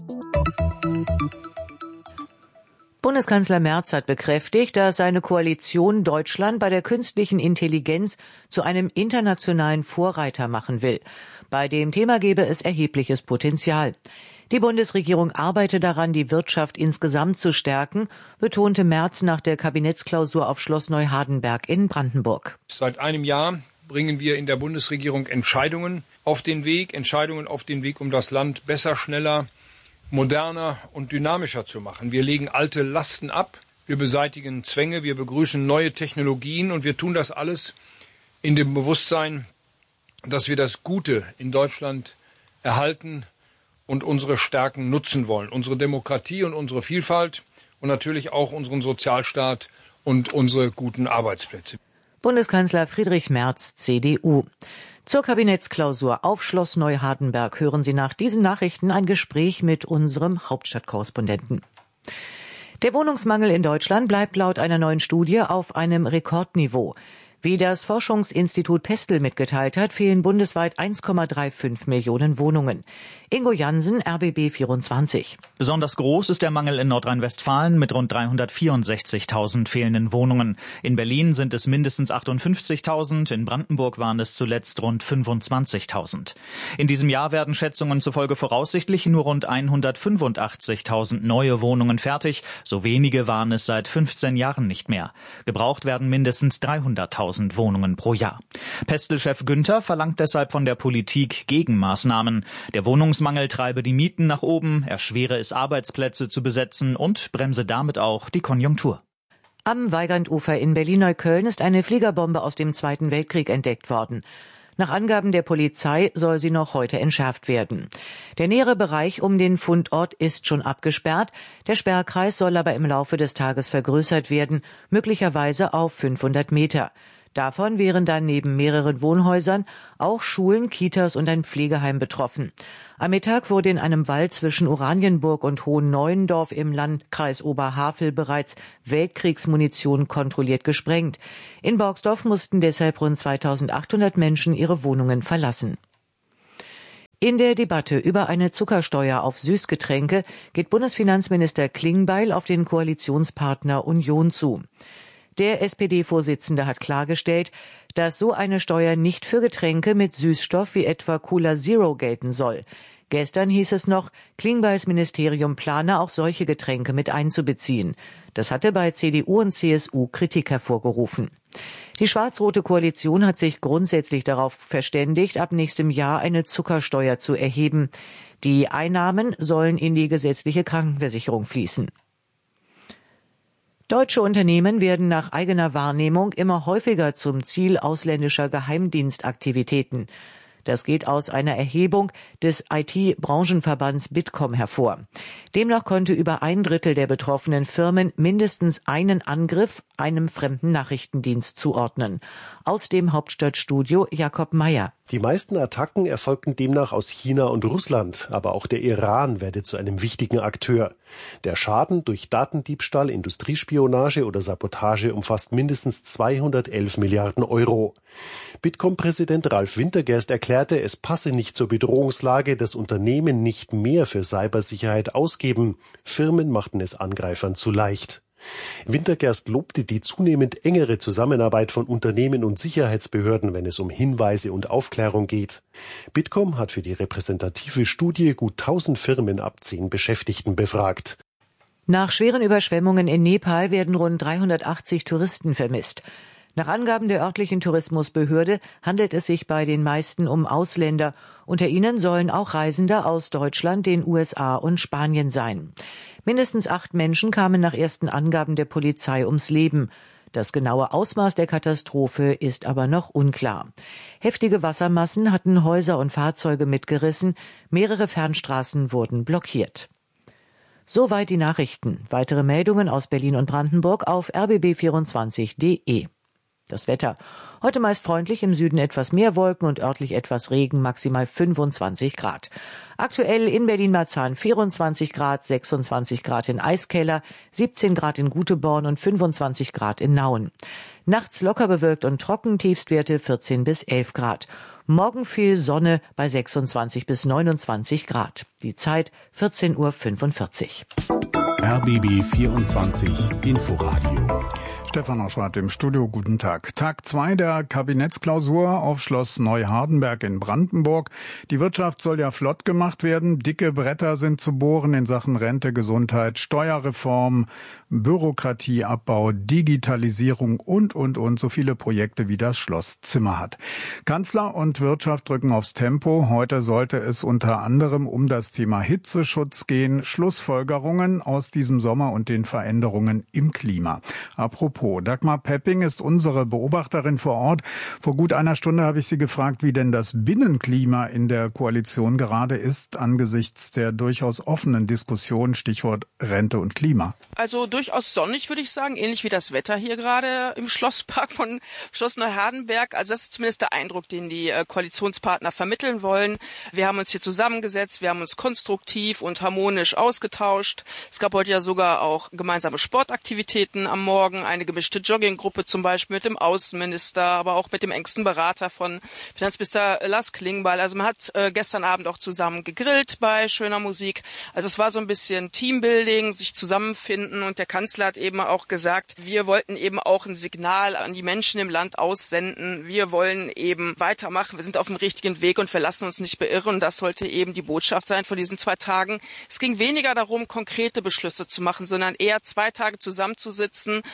Bundeskanzler Merz hat bekräftigt, dass seine Koalition Deutschland bei der künstlichen Intelligenz zu einem internationalen Vorreiter machen will. Bei dem Thema gebe es erhebliches Potenzial. Die Bundesregierung arbeite daran, die Wirtschaft insgesamt zu stärken, betonte Merz nach der Kabinettsklausur auf Schloss Neuhardenberg in Brandenburg. Seit einem Jahr bringen wir in der Bundesregierung Entscheidungen auf den Weg, Entscheidungen auf den Weg, um das Land besser, schneller, moderner und dynamischer zu machen. Wir legen alte Lasten ab, wir beseitigen Zwänge, wir begrüßen neue Technologien und wir tun das alles in dem Bewusstsein, dass wir das Gute in Deutschland erhalten und unsere Stärken nutzen wollen. Unsere Demokratie und unsere Vielfalt und natürlich auch unseren Sozialstaat und unsere guten Arbeitsplätze. Bundeskanzler Friedrich Merz, C D U. Zur Kabinettsklausur auf Schloss Neuhardenberg hören Sie nach diesen Nachrichten ein Gespräch mit unserem Hauptstadtkorrespondenten. Der Wohnungsmangel in Deutschland bleibt laut einer neuen Studie auf einem Rekordniveau. Wie das Forschungsinstitut Pestel mitgeteilt hat, fehlen bundesweit eins Komma fünfunddreißig Millionen Wohnungen. Ingo Jansen, R B B vierundzwanzig. Besonders groß ist der Mangel in Nordrhein-Westfalen mit rund dreihundertvierundsechzigtausend fehlenden Wohnungen. In Berlin sind es mindestens achtundfünfzigtausend, in Brandenburg waren es zuletzt rund fünfundzwanzigtausend. In diesem Jahr werden Schätzungen zufolge voraussichtlich nur rund hundertfünfundachtzigtausend neue Wohnungen fertig. So wenige waren es seit fünfzehn Jahren nicht mehr. Gebraucht werden mindestens dreihunderttausend Wohnungen pro Jahr. Pestel-Chef Günther verlangt deshalb von der Politik Gegenmaßnahmen. Der Wohnungsmangel treibe die Mieten nach oben, erschwere es Arbeitsplätze zu besetzen und bremse damit auch die Konjunktur. Am Weigandufer in Berlin-Neukölln ist eine Fliegerbombe aus dem Zweiten Weltkrieg entdeckt worden. Nach Angaben der Polizei soll sie noch heute entschärft werden. Der nähere Bereich um den Fundort ist schon abgesperrt. Der Sperrkreis soll aber im Laufe des Tages vergrößert werden, möglicherweise auf fünfhundert Meter. Davon wären dann neben mehreren Wohnhäusern auch Schulen, Kitas und ein Pflegeheim betroffen. Am Mittag wurde in einem Wald zwischen Oranienburg und Hohen-Neuendorf im Landkreis Oberhavel bereits Weltkriegsmunition kontrolliert gesprengt. In Borgsdorf mussten deshalb rund zweitausendachthundert Menschen ihre Wohnungen verlassen. In der Debatte über eine Zuckersteuer auf Süßgetränke geht Bundesfinanzminister Klingbeil auf den Koalitionspartner Union zu. Der S P D-Vorsitzende hat klargestellt, dass so eine Steuer nicht für Getränke mit Süßstoff wie etwa Cola Zero gelten soll. Gestern hieß es noch, Klingbeils Ministerium plane auch solche Getränke mit einzubeziehen. Das hatte bei C D U und C S U Kritik hervorgerufen. Die schwarz-rote Koalition hat sich grundsätzlich darauf verständigt, ab nächstem Jahr eine Zuckersteuer zu erheben. Die Einnahmen sollen in die gesetzliche Krankenversicherung fließen. Deutsche Unternehmen werden nach eigener Wahrnehmung immer häufiger zum Ziel ausländischer Geheimdienstaktivitäten. Das geht aus einer Erhebung des I T-Branchenverbands Bitkom hervor. Demnach konnte über ein Drittel der betroffenen Firmen mindestens einen Angriff einem fremden Nachrichtendienst zuordnen. Aus dem Hauptstadtstudio Jakob Meyer. Die meisten Attacken erfolgten demnach aus China und Russland, aber auch der Iran werde zu einem wichtigen Akteur. Der Schaden durch Datendiebstahl, Industriespionage oder Sabotage umfasst mindestens zweihundertelf Milliarden Euro. Bitkom-Präsident Ralf Wintergerst erklärte, es passe nicht zur Bedrohungslage, dass Unternehmen nicht mehr für Cybersicherheit ausgeben. Firmen machten es Angreifern zu leicht. Wintergerst lobte die zunehmend engere Zusammenarbeit von Unternehmen und Sicherheitsbehörden, wenn es um Hinweise und Aufklärung geht. Bitkom hat für die repräsentative Studie gut tausend Firmen ab zehn Beschäftigten befragt. Nach schweren Überschwemmungen in Nepal werden rund dreihundertachtzig Touristen vermisst. Nach Angaben der örtlichen Tourismusbehörde handelt es sich bei den meisten um Ausländer. Unter ihnen sollen auch Reisende aus Deutschland, den U S A und Spanien sein. Mindestens acht Menschen kamen nach ersten Angaben der Polizei ums Leben. Das genaue Ausmaß der Katastrophe ist aber noch unklar. Heftige Wassermassen hatten Häuser und Fahrzeuge mitgerissen. Mehrere Fernstraßen wurden blockiert. Soweit die Nachrichten. Weitere Meldungen aus Berlin und Brandenburg auf r b b vierundzwanzig punkt d e. Das Wetter. Heute meist freundlich, im Süden etwas mehr Wolken und örtlich etwas Regen, maximal fünfundzwanzig Grad. Aktuell in Berlin-Marzahn vierundzwanzig Grad, sechsundzwanzig Grad in Eiskeller, siebzehn Grad in Guteborn und fünfundzwanzig Grad in Nauen. Nachts locker bewölkt und trocken, Tiefstwerte vierzehn bis elf Grad. Morgen viel Sonne bei sechsundzwanzig bis neunundzwanzig Grad. Die Zeit vierzehn Uhr fünfundvierzig. R B B vierundzwanzig Inforadio. Stefan Oschwart im Studio, guten Tag. Tag zwei der Kabinettsklausur auf Schloss Neuhardenberg in Brandenburg. Die Wirtschaft soll ja flott gemacht werden. Dicke Bretter sind zu bohren in Sachen Rente, Gesundheit, Steuerreform, Bürokratieabbau, Digitalisierung und, und, und. So viele Projekte, wie das Schloss Zimmer hat. Kanzler und Wirtschaft drücken aufs Tempo. Heute sollte es unter anderem um das Thema Hitzeschutz gehen, Schlussfolgerungen aus diesem Sommer und den Veränderungen im Klima. Apropos Dagmar Pepping ist unsere Beobachterin vor Ort. Vor gut einer Stunde habe ich sie gefragt, wie denn das Binnenklima in der Koalition gerade ist, angesichts der durchaus offenen Diskussion, Stichwort Rente und Klima. Also durchaus sonnig, würde ich sagen, ähnlich wie das Wetter hier gerade im Schlosspark von Schloss Neuhardenberg. Also das ist zumindest der Eindruck, den die Koalitionspartner vermitteln wollen. Wir haben uns hier zusammengesetzt, wir haben uns konstruktiv und harmonisch ausgetauscht. Es gab heute ja sogar auch gemeinsame Sportaktivitäten am Morgen, eine gemischte Jogginggruppe zum Beispiel mit dem Außenminister, aber auch mit dem engsten Berater von Finanzminister Lars Klingbeil. Also man hat äh, gestern Abend auch zusammen gegrillt bei schöner Musik. Also es war so ein bisschen Teambuilding, sich zusammenfinden, und der Kanzler hat eben auch gesagt, wir wollten eben auch ein Signal an die Menschen im Land aussenden. Wir wollen eben weitermachen. Wir sind auf dem richtigen Weg und wir lassen uns nicht beirren. Und das sollte eben die Botschaft sein von diesen zwei Tagen. Es ging weniger darum, konkrete Beschlüsse zu machen, sondern eher zwei Tage zusammenzusitzen, Bestand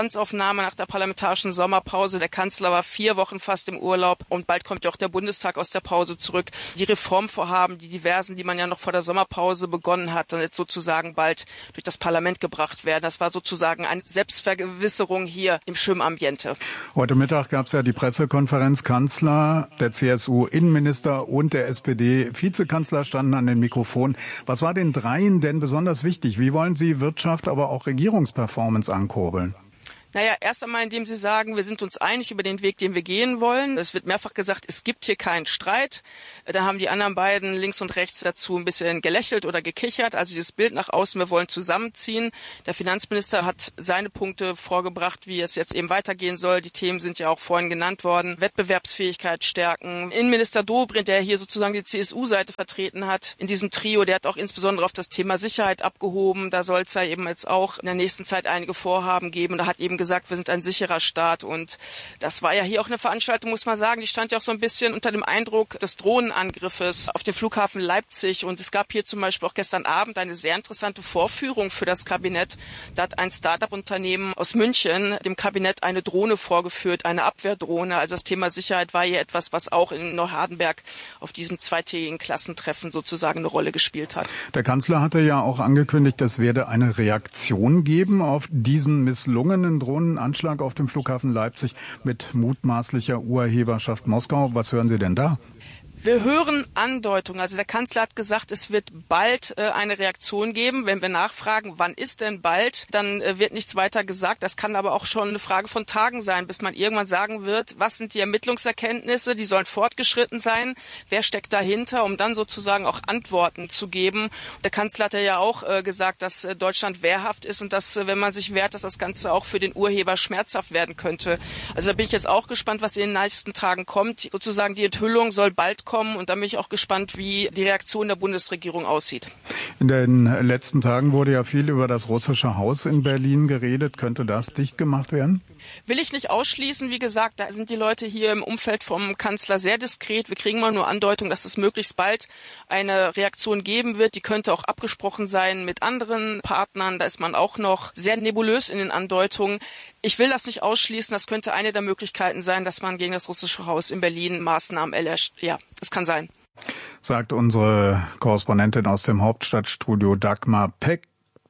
Bestandsaufnahme nach der parlamentarischen Sommerpause. Der Kanzler war vier Wochen fast im Urlaub und bald kommt ja auch der Bundestag aus der Pause zurück. Die Reformvorhaben, die diversen, die man ja noch vor der Sommerpause begonnen hat, dann jetzt sozusagen bald durch das Parlament gebracht werden. Das war sozusagen eine Selbstvergewisserung hier im schönen Ambiente. Heute Mittag gab es ja die Pressekonferenz. Kanzler, der C S U-Innenminister und der S P D-Vizekanzler standen an den Mikrofonen. Was war den dreien denn besonders wichtig? Wie wollen Sie Wirtschaft, aber auch Regierungsperformance ankurbeln? Naja, erst einmal, indem Sie sagen, wir sind uns einig über den Weg, den wir gehen wollen. Es wird mehrfach gesagt, es gibt hier keinen Streit. Da haben die anderen beiden links und rechts dazu ein bisschen gelächelt oder gekichert. Also dieses Bild nach außen, wir wollen zusammenziehen. Der Finanzminister hat seine Punkte vorgebracht, wie es jetzt eben weitergehen soll. Die Themen sind ja auch vorhin genannt worden. Wettbewerbsfähigkeit stärken. Innenminister Dobrindt, der hier sozusagen die C S U-Seite vertreten hat, in diesem Trio, der hat auch insbesondere auf das Thema Sicherheit abgehoben. Da soll es ja eben jetzt auch in der nächsten Zeit einige Vorhaben geben. Da hat eben gesagt, gesagt, wir sind ein sicherer Staat und das war ja hier auch eine Veranstaltung, muss man sagen, die stand ja auch so ein bisschen unter dem Eindruck des Drohnenangriffes auf den Flughafen Leipzig und es gab hier zum Beispiel auch gestern Abend eine sehr interessante Vorführung für das Kabinett. Da hat ein Start-up-Unternehmen aus München dem Kabinett eine Drohne vorgeführt, eine Abwehrdrohne. Also das Thema Sicherheit war hier etwas, was auch in Neuhardenberg auf diesem zweitägigen Klassentreffen sozusagen eine Rolle gespielt hat. Der Kanzler hatte ja auch angekündigt, es werde eine Reaktion geben auf diesen misslungenen Drohnen. Anschlag auf dem Flughafen Leipzig mit mutmaßlicher Urheberschaft Moskau. Was hören Sie denn da? Wir hören Andeutungen. Also der Kanzler hat gesagt, es wird bald äh, eine Reaktion geben. Wenn wir nachfragen, wann ist denn bald, dann äh, wird nichts weiter gesagt. Das kann aber auch schon eine Frage von Tagen sein, bis man irgendwann sagen wird, was sind die Ermittlungserkenntnisse, die sollen fortgeschritten sein, wer steckt dahinter, um dann sozusagen auch Antworten zu geben. Der Kanzler hat ja auch äh, gesagt, dass äh, Deutschland wehrhaft ist und dass, äh, wenn man sich wehrt, dass das Ganze auch für den Urheber schmerzhaft werden könnte. Also da bin ich jetzt auch gespannt, was in den nächsten Tagen kommt. Sozusagen die Enthüllung soll bald kommen. Und da bin ich auch gespannt, wie die Reaktion der Bundesregierung aussieht. In den letzten Tagen wurde ja viel über das russische Haus in Berlin geredet. Könnte das dicht gemacht werden? Will ich nicht ausschließen. Wie gesagt, da sind die Leute hier im Umfeld vom Kanzler sehr diskret. Wir kriegen mal nur Andeutungen, dass es möglichst bald eine Reaktion geben wird. Die könnte auch abgesprochen sein mit anderen Partnern. Da ist man auch noch sehr nebulös in den Andeutungen. Ich will das nicht ausschließen. Das könnte eine der Möglichkeiten sein, dass man gegen das russische Haus in Berlin Maßnahmen erlässt. Ja, das kann sein. Sagt unsere Korrespondentin aus dem Hauptstadtstudio Dagmar Peck.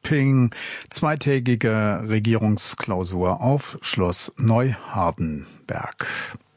Zweitägige Regierungsklausur auf Schloss Neuhardenberg.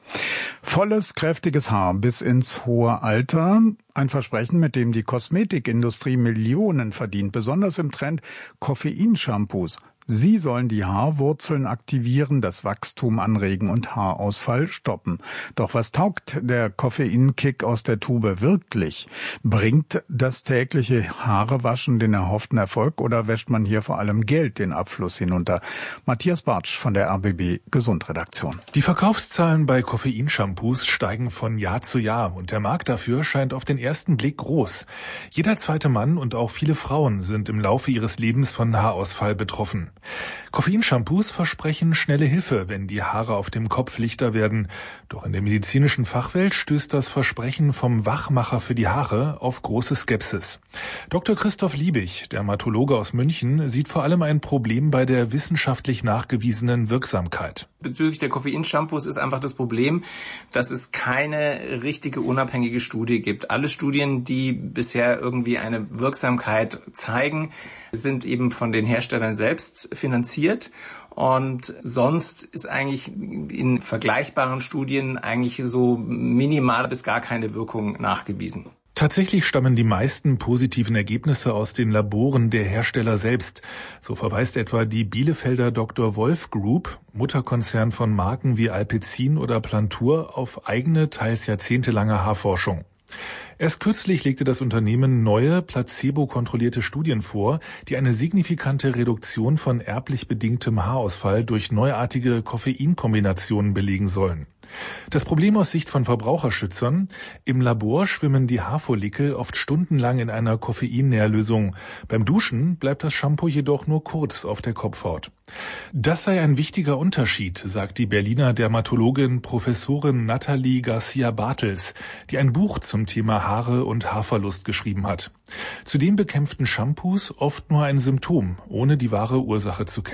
Volles, kräftiges Haar bis ins hohe Alter. Ein Versprechen, mit dem die Kosmetikindustrie Millionen verdient, besonders im Trend Koffeinshampoos. Sie sollen die Haarwurzeln aktivieren, das Wachstum anregen und Haarausfall stoppen. Doch was taugt der Koffeinkick aus der Tube wirklich? Bringt das tägliche Haarewaschen den erhofften Erfolg oder wäscht man hier vor allem Geld den Abfluss hinunter? Matthias Bartsch von der R B B Gesundredaktion. Die Verkaufszahlen bei Koffeinshampoos steigen von Jahr zu Jahr und der Markt dafür scheint auf den ersten Blick groß. Jeder zweite Mann und auch viele Frauen sind im Laufe ihres Lebens von Haarausfall betroffen. Koffeinshampoos versprechen schnelle Hilfe, wenn die Haare auf dem Kopf lichter werden. Doch in der medizinischen Fachwelt stößt das Versprechen vom Wachmacher für die Haare auf große Skepsis. Doktor Christoph Liebig, Dermatologe aus München, sieht vor allem ein Problem bei der wissenschaftlich nachgewiesenen Wirksamkeit. Bezüglich der Koffeinshampoos ist einfach das Problem, dass es keine richtige unabhängige Studie gibt. Alle Studien, die bisher irgendwie eine Wirksamkeit zeigen, sind eben von den Herstellern selbst finanziert. Und sonst ist eigentlich in vergleichbaren Studien eigentlich so minimal bis gar keine Wirkung nachgewiesen. Tatsächlich stammen die meisten positiven Ergebnisse aus den Laboren der Hersteller selbst. So verweist etwa die Bielefelder Doktor Wolf Group, Mutterkonzern von Marken wie Alpecin oder Plantur, auf eigene, teils jahrzehntelange Haarforschung. Erst kürzlich legte das Unternehmen neue, placebo-kontrollierte Studien vor, die eine signifikante Reduktion von erblich bedingtem Haarausfall durch neuartige Koffeinkombinationen belegen sollen. Das Problem aus Sicht von Verbraucherschützern: Im Labor schwimmen die Haarfollikel oft stundenlang in einer Koffeinnährlösung. Beim Duschen bleibt das Shampoo jedoch nur kurz auf der Kopfhaut. Das sei ein wichtiger Unterschied, sagt die Berliner Dermatologin Professorin Nathalie Garcia-Bartels, die ein Buch zum Thema Haare und Haarverlust geschrieben hat. Zudem bekämpften Shampoos oft nur ein Symptom, ohne die wahre Ursache zu kennen.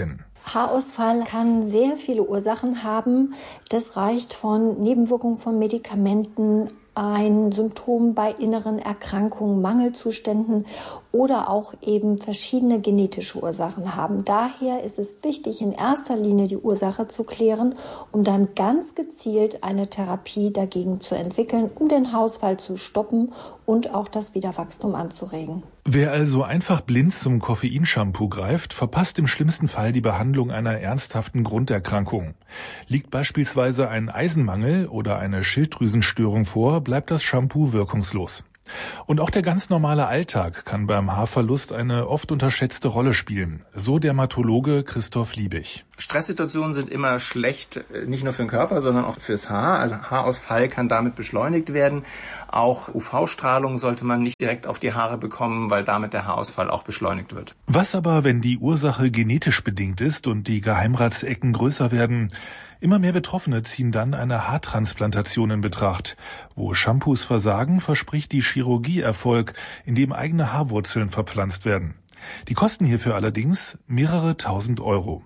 Haarausfall kann sehr viele Ursachen haben. Das reicht von Nebenwirkungen von Medikamenten, ein Symptom bei inneren Erkrankungen, Mangelzuständen oder auch eben verschiedene genetische Ursachen haben. Daher ist es wichtig, in erster Linie die Ursache zu klären, um dann ganz gezielt eine Therapie dagegen zu entwickeln, um den Haarausfall zu stoppen und auch das Wiederwachstum anzuregen. Wer also einfach blind zum Koffeinshampoo greift, verpasst im schlimmsten Fall die Behandlung einer ernsthaften Grunderkrankung. Liegt beispielsweise ein Eisenmangel oder eine Schilddrüsenstörung vor, bleibt das Shampoo wirkungslos. Und auch der ganz normale Alltag kann beim Haarverlust eine oft unterschätzte Rolle spielen. So Dermatologe Christoph Liebig. Stresssituationen sind immer schlecht, nicht nur für den Körper, sondern auch fürs Haar. Also Haarausfall kann damit beschleunigt werden. Auch U V-Strahlung sollte man nicht direkt auf die Haare bekommen, weil damit der Haarausfall auch beschleunigt wird. Was aber, wenn die Ursache genetisch bedingt ist und die Geheimratsecken größer werden? Immer mehr Betroffene ziehen dann eine Haartransplantation in Betracht. Wo Shampoos versagen, verspricht die Chirurgie Erfolg, indem eigene Haarwurzeln verpflanzt werden. Die kosten hierfür allerdings mehrere tausend Euro.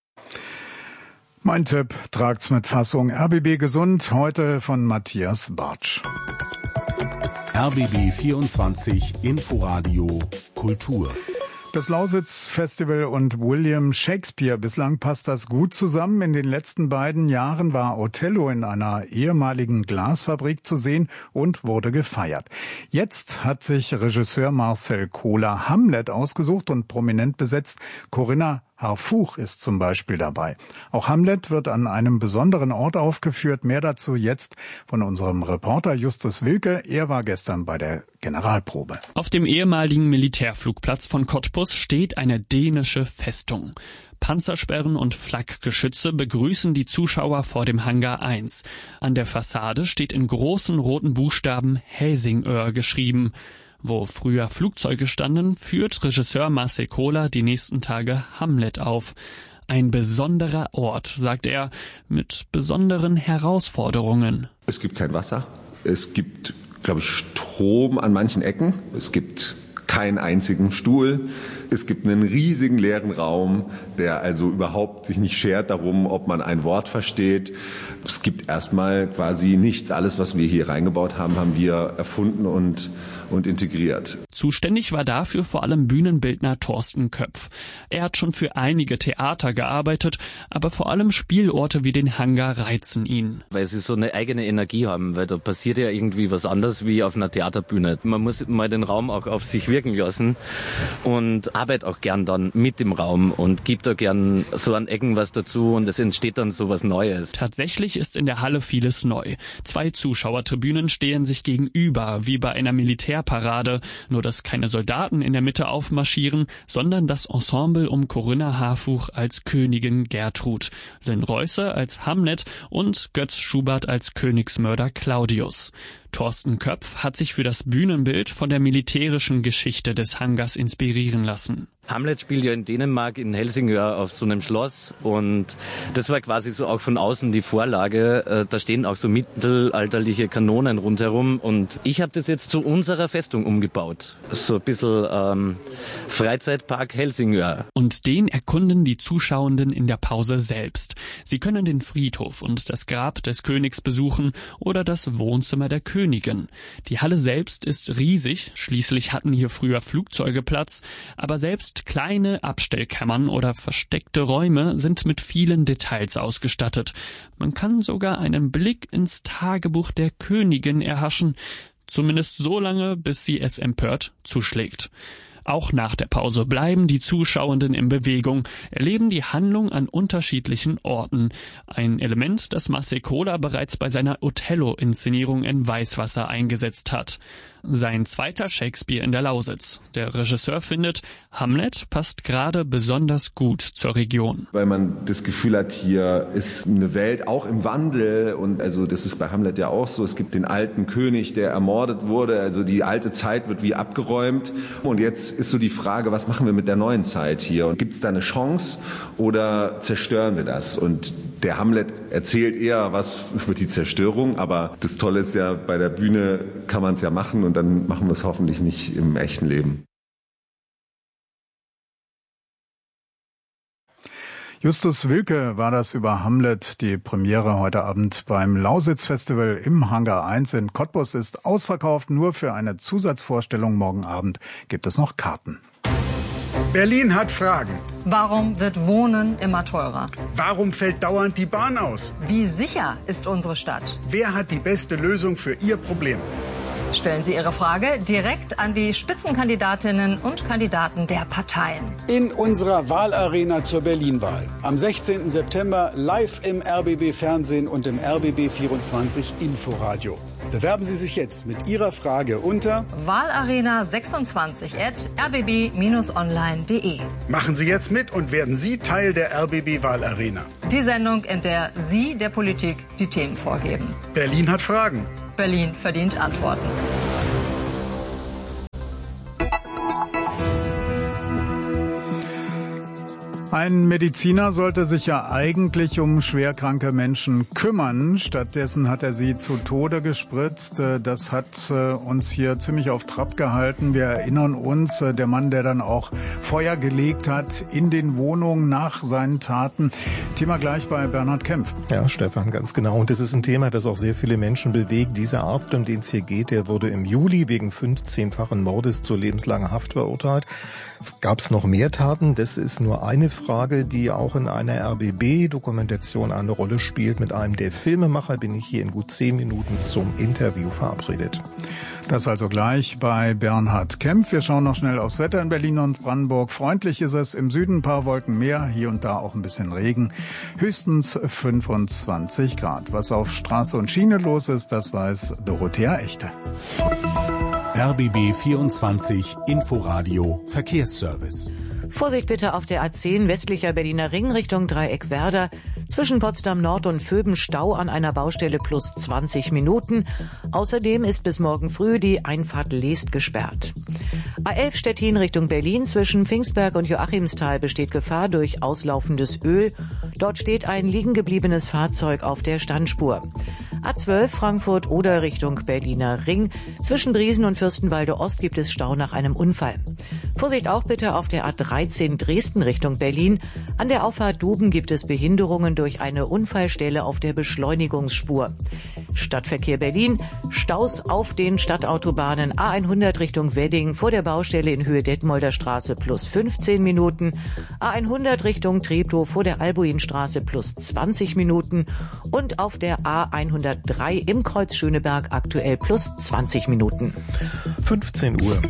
Mein Tipp tragt's mit Fassung. R B B Gesund, heute von Matthias Bartsch. R B B vierundzwanzig Inforadio Kultur. Das Lausitz-Festival und William Shakespeare. Bislang passt das gut zusammen. In den letzten beiden Jahren war Othello in einer ehemaligen Glasfabrik zu sehen und wurde gefeiert. Jetzt hat sich Regisseur Marcel Kohler Hamlet ausgesucht und prominent besetzt. Corinna Harfuch ist zum Beispiel dabei. Auch Hamlet wird an einem besonderen Ort aufgeführt. Mehr dazu jetzt von unserem Reporter Justus Wilke. Er war gestern bei der Generalprobe. Auf dem ehemaligen Militärflugplatz von Cottbus steht eine dänische Festung. Panzersperren und Flakgeschütze begrüßen die Zuschauer vor dem Hangar eins. An der Fassade steht in großen roten Buchstaben Helsingør geschrieben. Wo früher Flugzeuge standen, führt Regisseur Marcel Kohler die nächsten Tage Hamlet auf. Ein besonderer Ort, sagt er, mit besonderen Herausforderungen. Es gibt kein Wasser. Es gibt, glaube ich, Strom an manchen Ecken. Es gibt keinen einzigen Stuhl. Es gibt einen riesigen leeren Raum, der also überhaupt sich nicht schert darum, ob man ein Wort versteht. Es gibt erstmal quasi nichts. Alles, was wir hier reingebaut haben, haben wir erfunden und, und integriert. Zuständig war dafür vor allem Bühnenbildner Thorsten Köpf. Er hat schon für einige Theater gearbeitet, aber vor allem Spielorte wie den Hangar reizen ihn. Weil sie so eine eigene Energie haben, weil da passiert ja irgendwie was anderes wie auf einer Theaterbühne. Man muss mal den Raum auch auf sich wirken lassen und arbeitet auch gern dann mit dem Raum und gibt da gern so an Ecken was dazu und es entsteht dann so was Neues. Tatsächlich ist in der Halle vieles neu. Zwei Zuschauertribünen stehen sich gegenüber, wie bei einer Militärparade, nur dass keine Soldaten in der Mitte aufmarschieren, sondern das Ensemble um Corinna Harfuch als Königin Gertrud, Lynn Reusser als Hamlet und Götz Schubert als Königsmörder Claudius. Thorsten Köpf hat sich für das Bühnenbild von der militärischen Geschichte des Hangars inspirieren lassen. Hamlet spielt ja in Dänemark, in Helsingør, auf so einem Schloss und das war quasi so auch von außen die Vorlage. Da stehen auch so mittelalterliche Kanonen rundherum und ich habe das jetzt zu unserer Festung umgebaut. So ein bisschen ähm, Freizeitpark Helsingør. Und den erkunden die Zuschauenden in der Pause selbst. Sie können den Friedhof und das Grab des Königs besuchen oder das Wohnzimmer der Königin. Die Halle selbst ist riesig, schließlich hatten hier früher Flugzeuge Platz, aber selbst kleine Abstellkammern oder versteckte Räume sind mit vielen Details ausgestattet. Man kann sogar einen Blick ins Tagebuch der Königin erhaschen, zumindest so lange, bis sie es empört zuschlägt. Auch nach der Pause bleiben die Zuschauenden in Bewegung, erleben die Handlung an unterschiedlichen Orten. Ein Element, das Marcel Kohler bereits bei seiner Othello-Inszenierung in Weißwasser eingesetzt hat. Sein zweiter Shakespeare in der Lausitz. Der Regisseur findet, Hamlet passt gerade besonders gut zur Region. Weil man das Gefühl hat, hier ist eine Welt auch im Wandel und also das ist bei Hamlet ja auch so. Es gibt den alten König, der ermordet wurde, also die alte Zeit wird wie abgeräumt und jetzt ist so die Frage, was machen wir mit der neuen Zeit hier und gibt es da eine Chance oder zerstören wir das? Und der Hamlet erzählt eher was über die Zerstörung, aber das Tolle ist ja, bei der Bühne kann man es ja machen und dann machen wir es hoffentlich nicht im echten Leben. Justus Wilke war das über Hamlet. Die Premiere heute Abend beim Lausitz-Festival im Hangar eins in Cottbus ist ausverkauft. Nur für eine Zusatzvorstellung morgen Abend gibt es noch Karten. Berlin hat Fragen. Warum wird Wohnen immer teurer? Warum fällt dauernd die Bahn aus? Wie sicher ist unsere Stadt? Wer hat die beste Lösung für Ihr Problem? Stellen Sie Ihre Frage direkt an die Spitzenkandidatinnen und Kandidaten der Parteien. In unserer Wahlarena zur Berlin-Wahl. Am sechzehnten September live im R B B-Fernsehen und im R B B vierundzwanzig Inforadio. Bewerben Sie sich jetzt mit Ihrer Frage unter wahlarena sechsundzwanzig at r b b Bindestrich online punkt d e. Machen Sie jetzt mit und werden Sie Teil der R B B-Wahlarena. Die Sendung, in der Sie der Politik die Themen vorgeben. Berlin hat Fragen. Berlin verdient Antworten. Ein Mediziner sollte sich ja eigentlich um schwerkranke Menschen kümmern. Stattdessen hat er sie zu Tode gespritzt. Das hat uns hier ziemlich auf Trab gehalten. Wir erinnern uns, der Mann, der dann auch Feuer gelegt hat in den Wohnungen nach seinen Taten. Thema gleich bei Bernhard Kempf. Ja, Stefan, ganz genau. Und das ist ein Thema, das auch sehr viele Menschen bewegt. Dieser Arzt, um den es hier geht, der wurde im Juli wegen fünfzehnfachen Mordes zu lebenslanger Haft verurteilt. Gab es noch mehr Taten? Das ist nur eine Frage, die auch in einer R B B-Dokumentation eine Rolle spielt. Mit einem der Filmemacher bin ich hier in gut zehn Minuten zum Interview verabredet. Das also gleich bei Bernhard Kempf. Wir schauen noch schnell aufs Wetter in Berlin und Brandenburg. Freundlich ist es, im Süden ein paar Wolken mehr, hier und da auch ein bisschen Regen. Höchstens fünfundzwanzig Grad. Was auf Straße und Schiene los ist, das weiß Dorothea Echte. R B B vierundzwanzig Inforadio Verkehrsservice. Vorsicht bitte auf der A zehn westlicher Berliner Ring Richtung Dreieck Werder. Zwischen Potsdam Nord und Vöben Stau an einer Baustelle plus zwanzig Minuten. Außerdem ist bis morgen früh die Einfahrt Leest gesperrt. A elf Stettin Richtung Berlin zwischen Pfingstberg und Joachimsthal besteht Gefahr durch auslaufendes Öl. Dort steht ein liegen gebliebenes Fahrzeug auf der Standspur. A zwölf Frankfurt oder Richtung Berliner Ring. Zwischen Briesen und Fürstenwalde Ost gibt es Stau nach einem Unfall. Vorsicht auch bitte auf der A dreizehn Dresden Richtung Berlin. An der Auffahrt Duben gibt es Behinderungen durch eine Unfallstelle auf der Beschleunigungsspur. Stadtverkehr Berlin. Staus auf den Stadtautobahnen A hundert Richtung Wedding vor der Baustelle in Höhe Detmolder Straße plus fünfzehn Minuten. A hundert Richtung Treptow vor der Albuinstraße plus zwanzig Minuten. Und auf der A hundertdrei im Kreuz Schöneberg aktuell plus zwanzig Minuten. fünfzehn Uhr.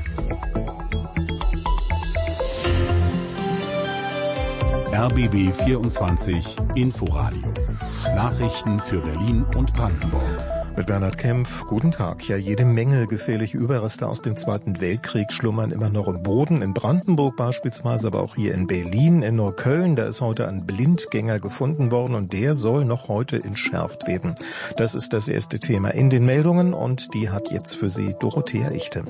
R B B vierundzwanzig Inforadio. Nachrichten für Berlin und Brandenburg. Mit Bernhard Kempf, guten Tag. Ja, jede Menge gefährliche Überreste aus dem Zweiten Weltkrieg schlummern immer noch im Boden. In Brandenburg beispielsweise, aber auch hier in Berlin, in Neukölln. Da ist heute ein Blindgänger gefunden worden und der soll noch heute entschärft werden. Das ist das erste Thema in den Meldungen und die hat jetzt für Sie Dorothea Ichte.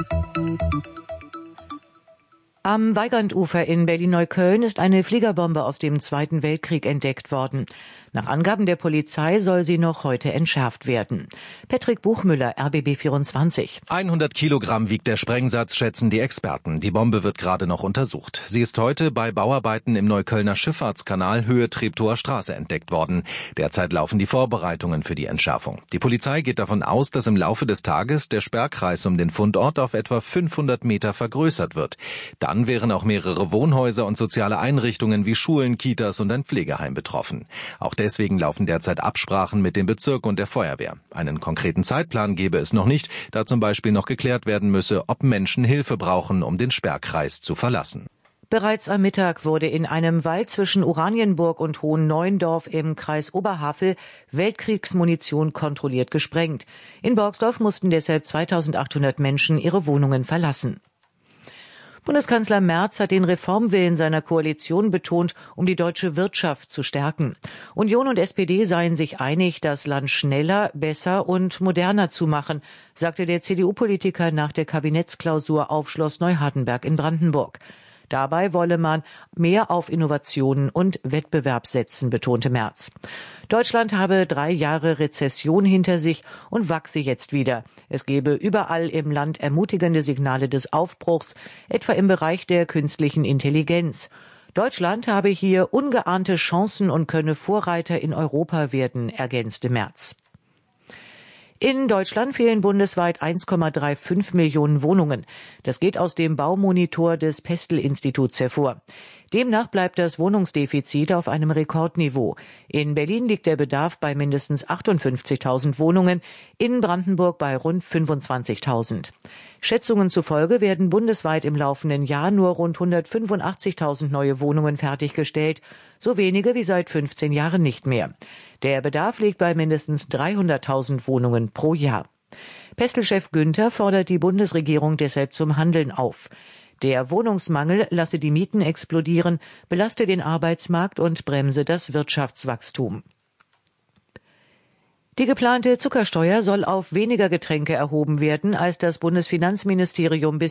Am Weigandufer in Berlin-Neukölln ist eine Fliegerbombe aus dem Zweiten Weltkrieg entdeckt worden. Nach Angaben der Polizei soll sie noch heute entschärft werden. Patrick Buchmüller, R B B vierundzwanzig. hundert Kilogramm wiegt der Sprengsatz, schätzen die Experten. Die Bombe wird gerade noch untersucht. Sie ist heute bei Bauarbeiten im Neuköllner Schifffahrtskanal Höhe Treptower Straße entdeckt worden. Derzeit laufen die Vorbereitungen für die Entschärfung. Die Polizei geht davon aus, dass im Laufe des Tages der Sperrkreis um den Fundort auf etwa fünfhundert Meter vergrößert wird. Dann wären auch mehrere Wohnhäuser und soziale Einrichtungen wie Schulen, Kitas und ein Pflegeheim betroffen. Auch deswegen laufen derzeit Absprachen mit dem Bezirk und der Feuerwehr. Einen konkreten Zeitplan gebe es noch nicht, da zum Beispiel noch geklärt werden müsse, ob Menschen Hilfe brauchen, um den Sperrkreis zu verlassen. Bereits am Mittag wurde in einem Wald zwischen Oranienburg und Hohenneuendorf im Kreis Oberhavel Weltkriegsmunition kontrolliert gesprengt. In Borgsdorf mussten deshalb zweitausendachthundert Menschen ihre Wohnungen verlassen. Bundeskanzler Merz hat den Reformwillen seiner Koalition betont, um die deutsche Wirtschaft zu stärken. Union und S P D seien sich einig, das Land schneller, besser und moderner zu machen, sagte der C D U-Politiker nach der Kabinettsklausur auf Schloss Neuhardenberg in Brandenburg. Dabei wolle man mehr auf Innovationen und Wettbewerb setzen, betonte Merz. Deutschland habe drei Jahre Rezession hinter sich und wachse jetzt wieder. Es gebe überall im Land ermutigende Signale des Aufbruchs, etwa im Bereich der künstlichen Intelligenz. Deutschland habe hier ungeahnte Chancen und könne Vorreiter in Europa werden, ergänzte Merz. In Deutschland fehlen bundesweit eins Komma fünfunddreißig Millionen Wohnungen. Das geht aus dem Baumonitor des Pestel-Instituts hervor. Demnach bleibt das Wohnungsdefizit auf einem Rekordniveau. In Berlin liegt der Bedarf bei mindestens achtundfünfzigtausend Wohnungen, in Brandenburg bei rund fünfundzwanzigtausend. Schätzungen zufolge werden bundesweit im laufenden Jahr nur rund hundertfünfundachtzigtausend neue Wohnungen fertiggestellt, so wenige wie seit fünfzehn Jahren nicht mehr. Der Bedarf liegt bei mindestens dreihunderttausend Wohnungen pro Jahr. Pestel-Chef Günther fordert die Bundesregierung deshalb zum Handeln auf. Der Wohnungsmangel lasse die Mieten explodieren, belaste den Arbeitsmarkt und bremse das Wirtschaftswachstum. Die geplante Zuckersteuer soll auf weniger Getränke erhoben werden, als das Bundesfinanzministerium bisher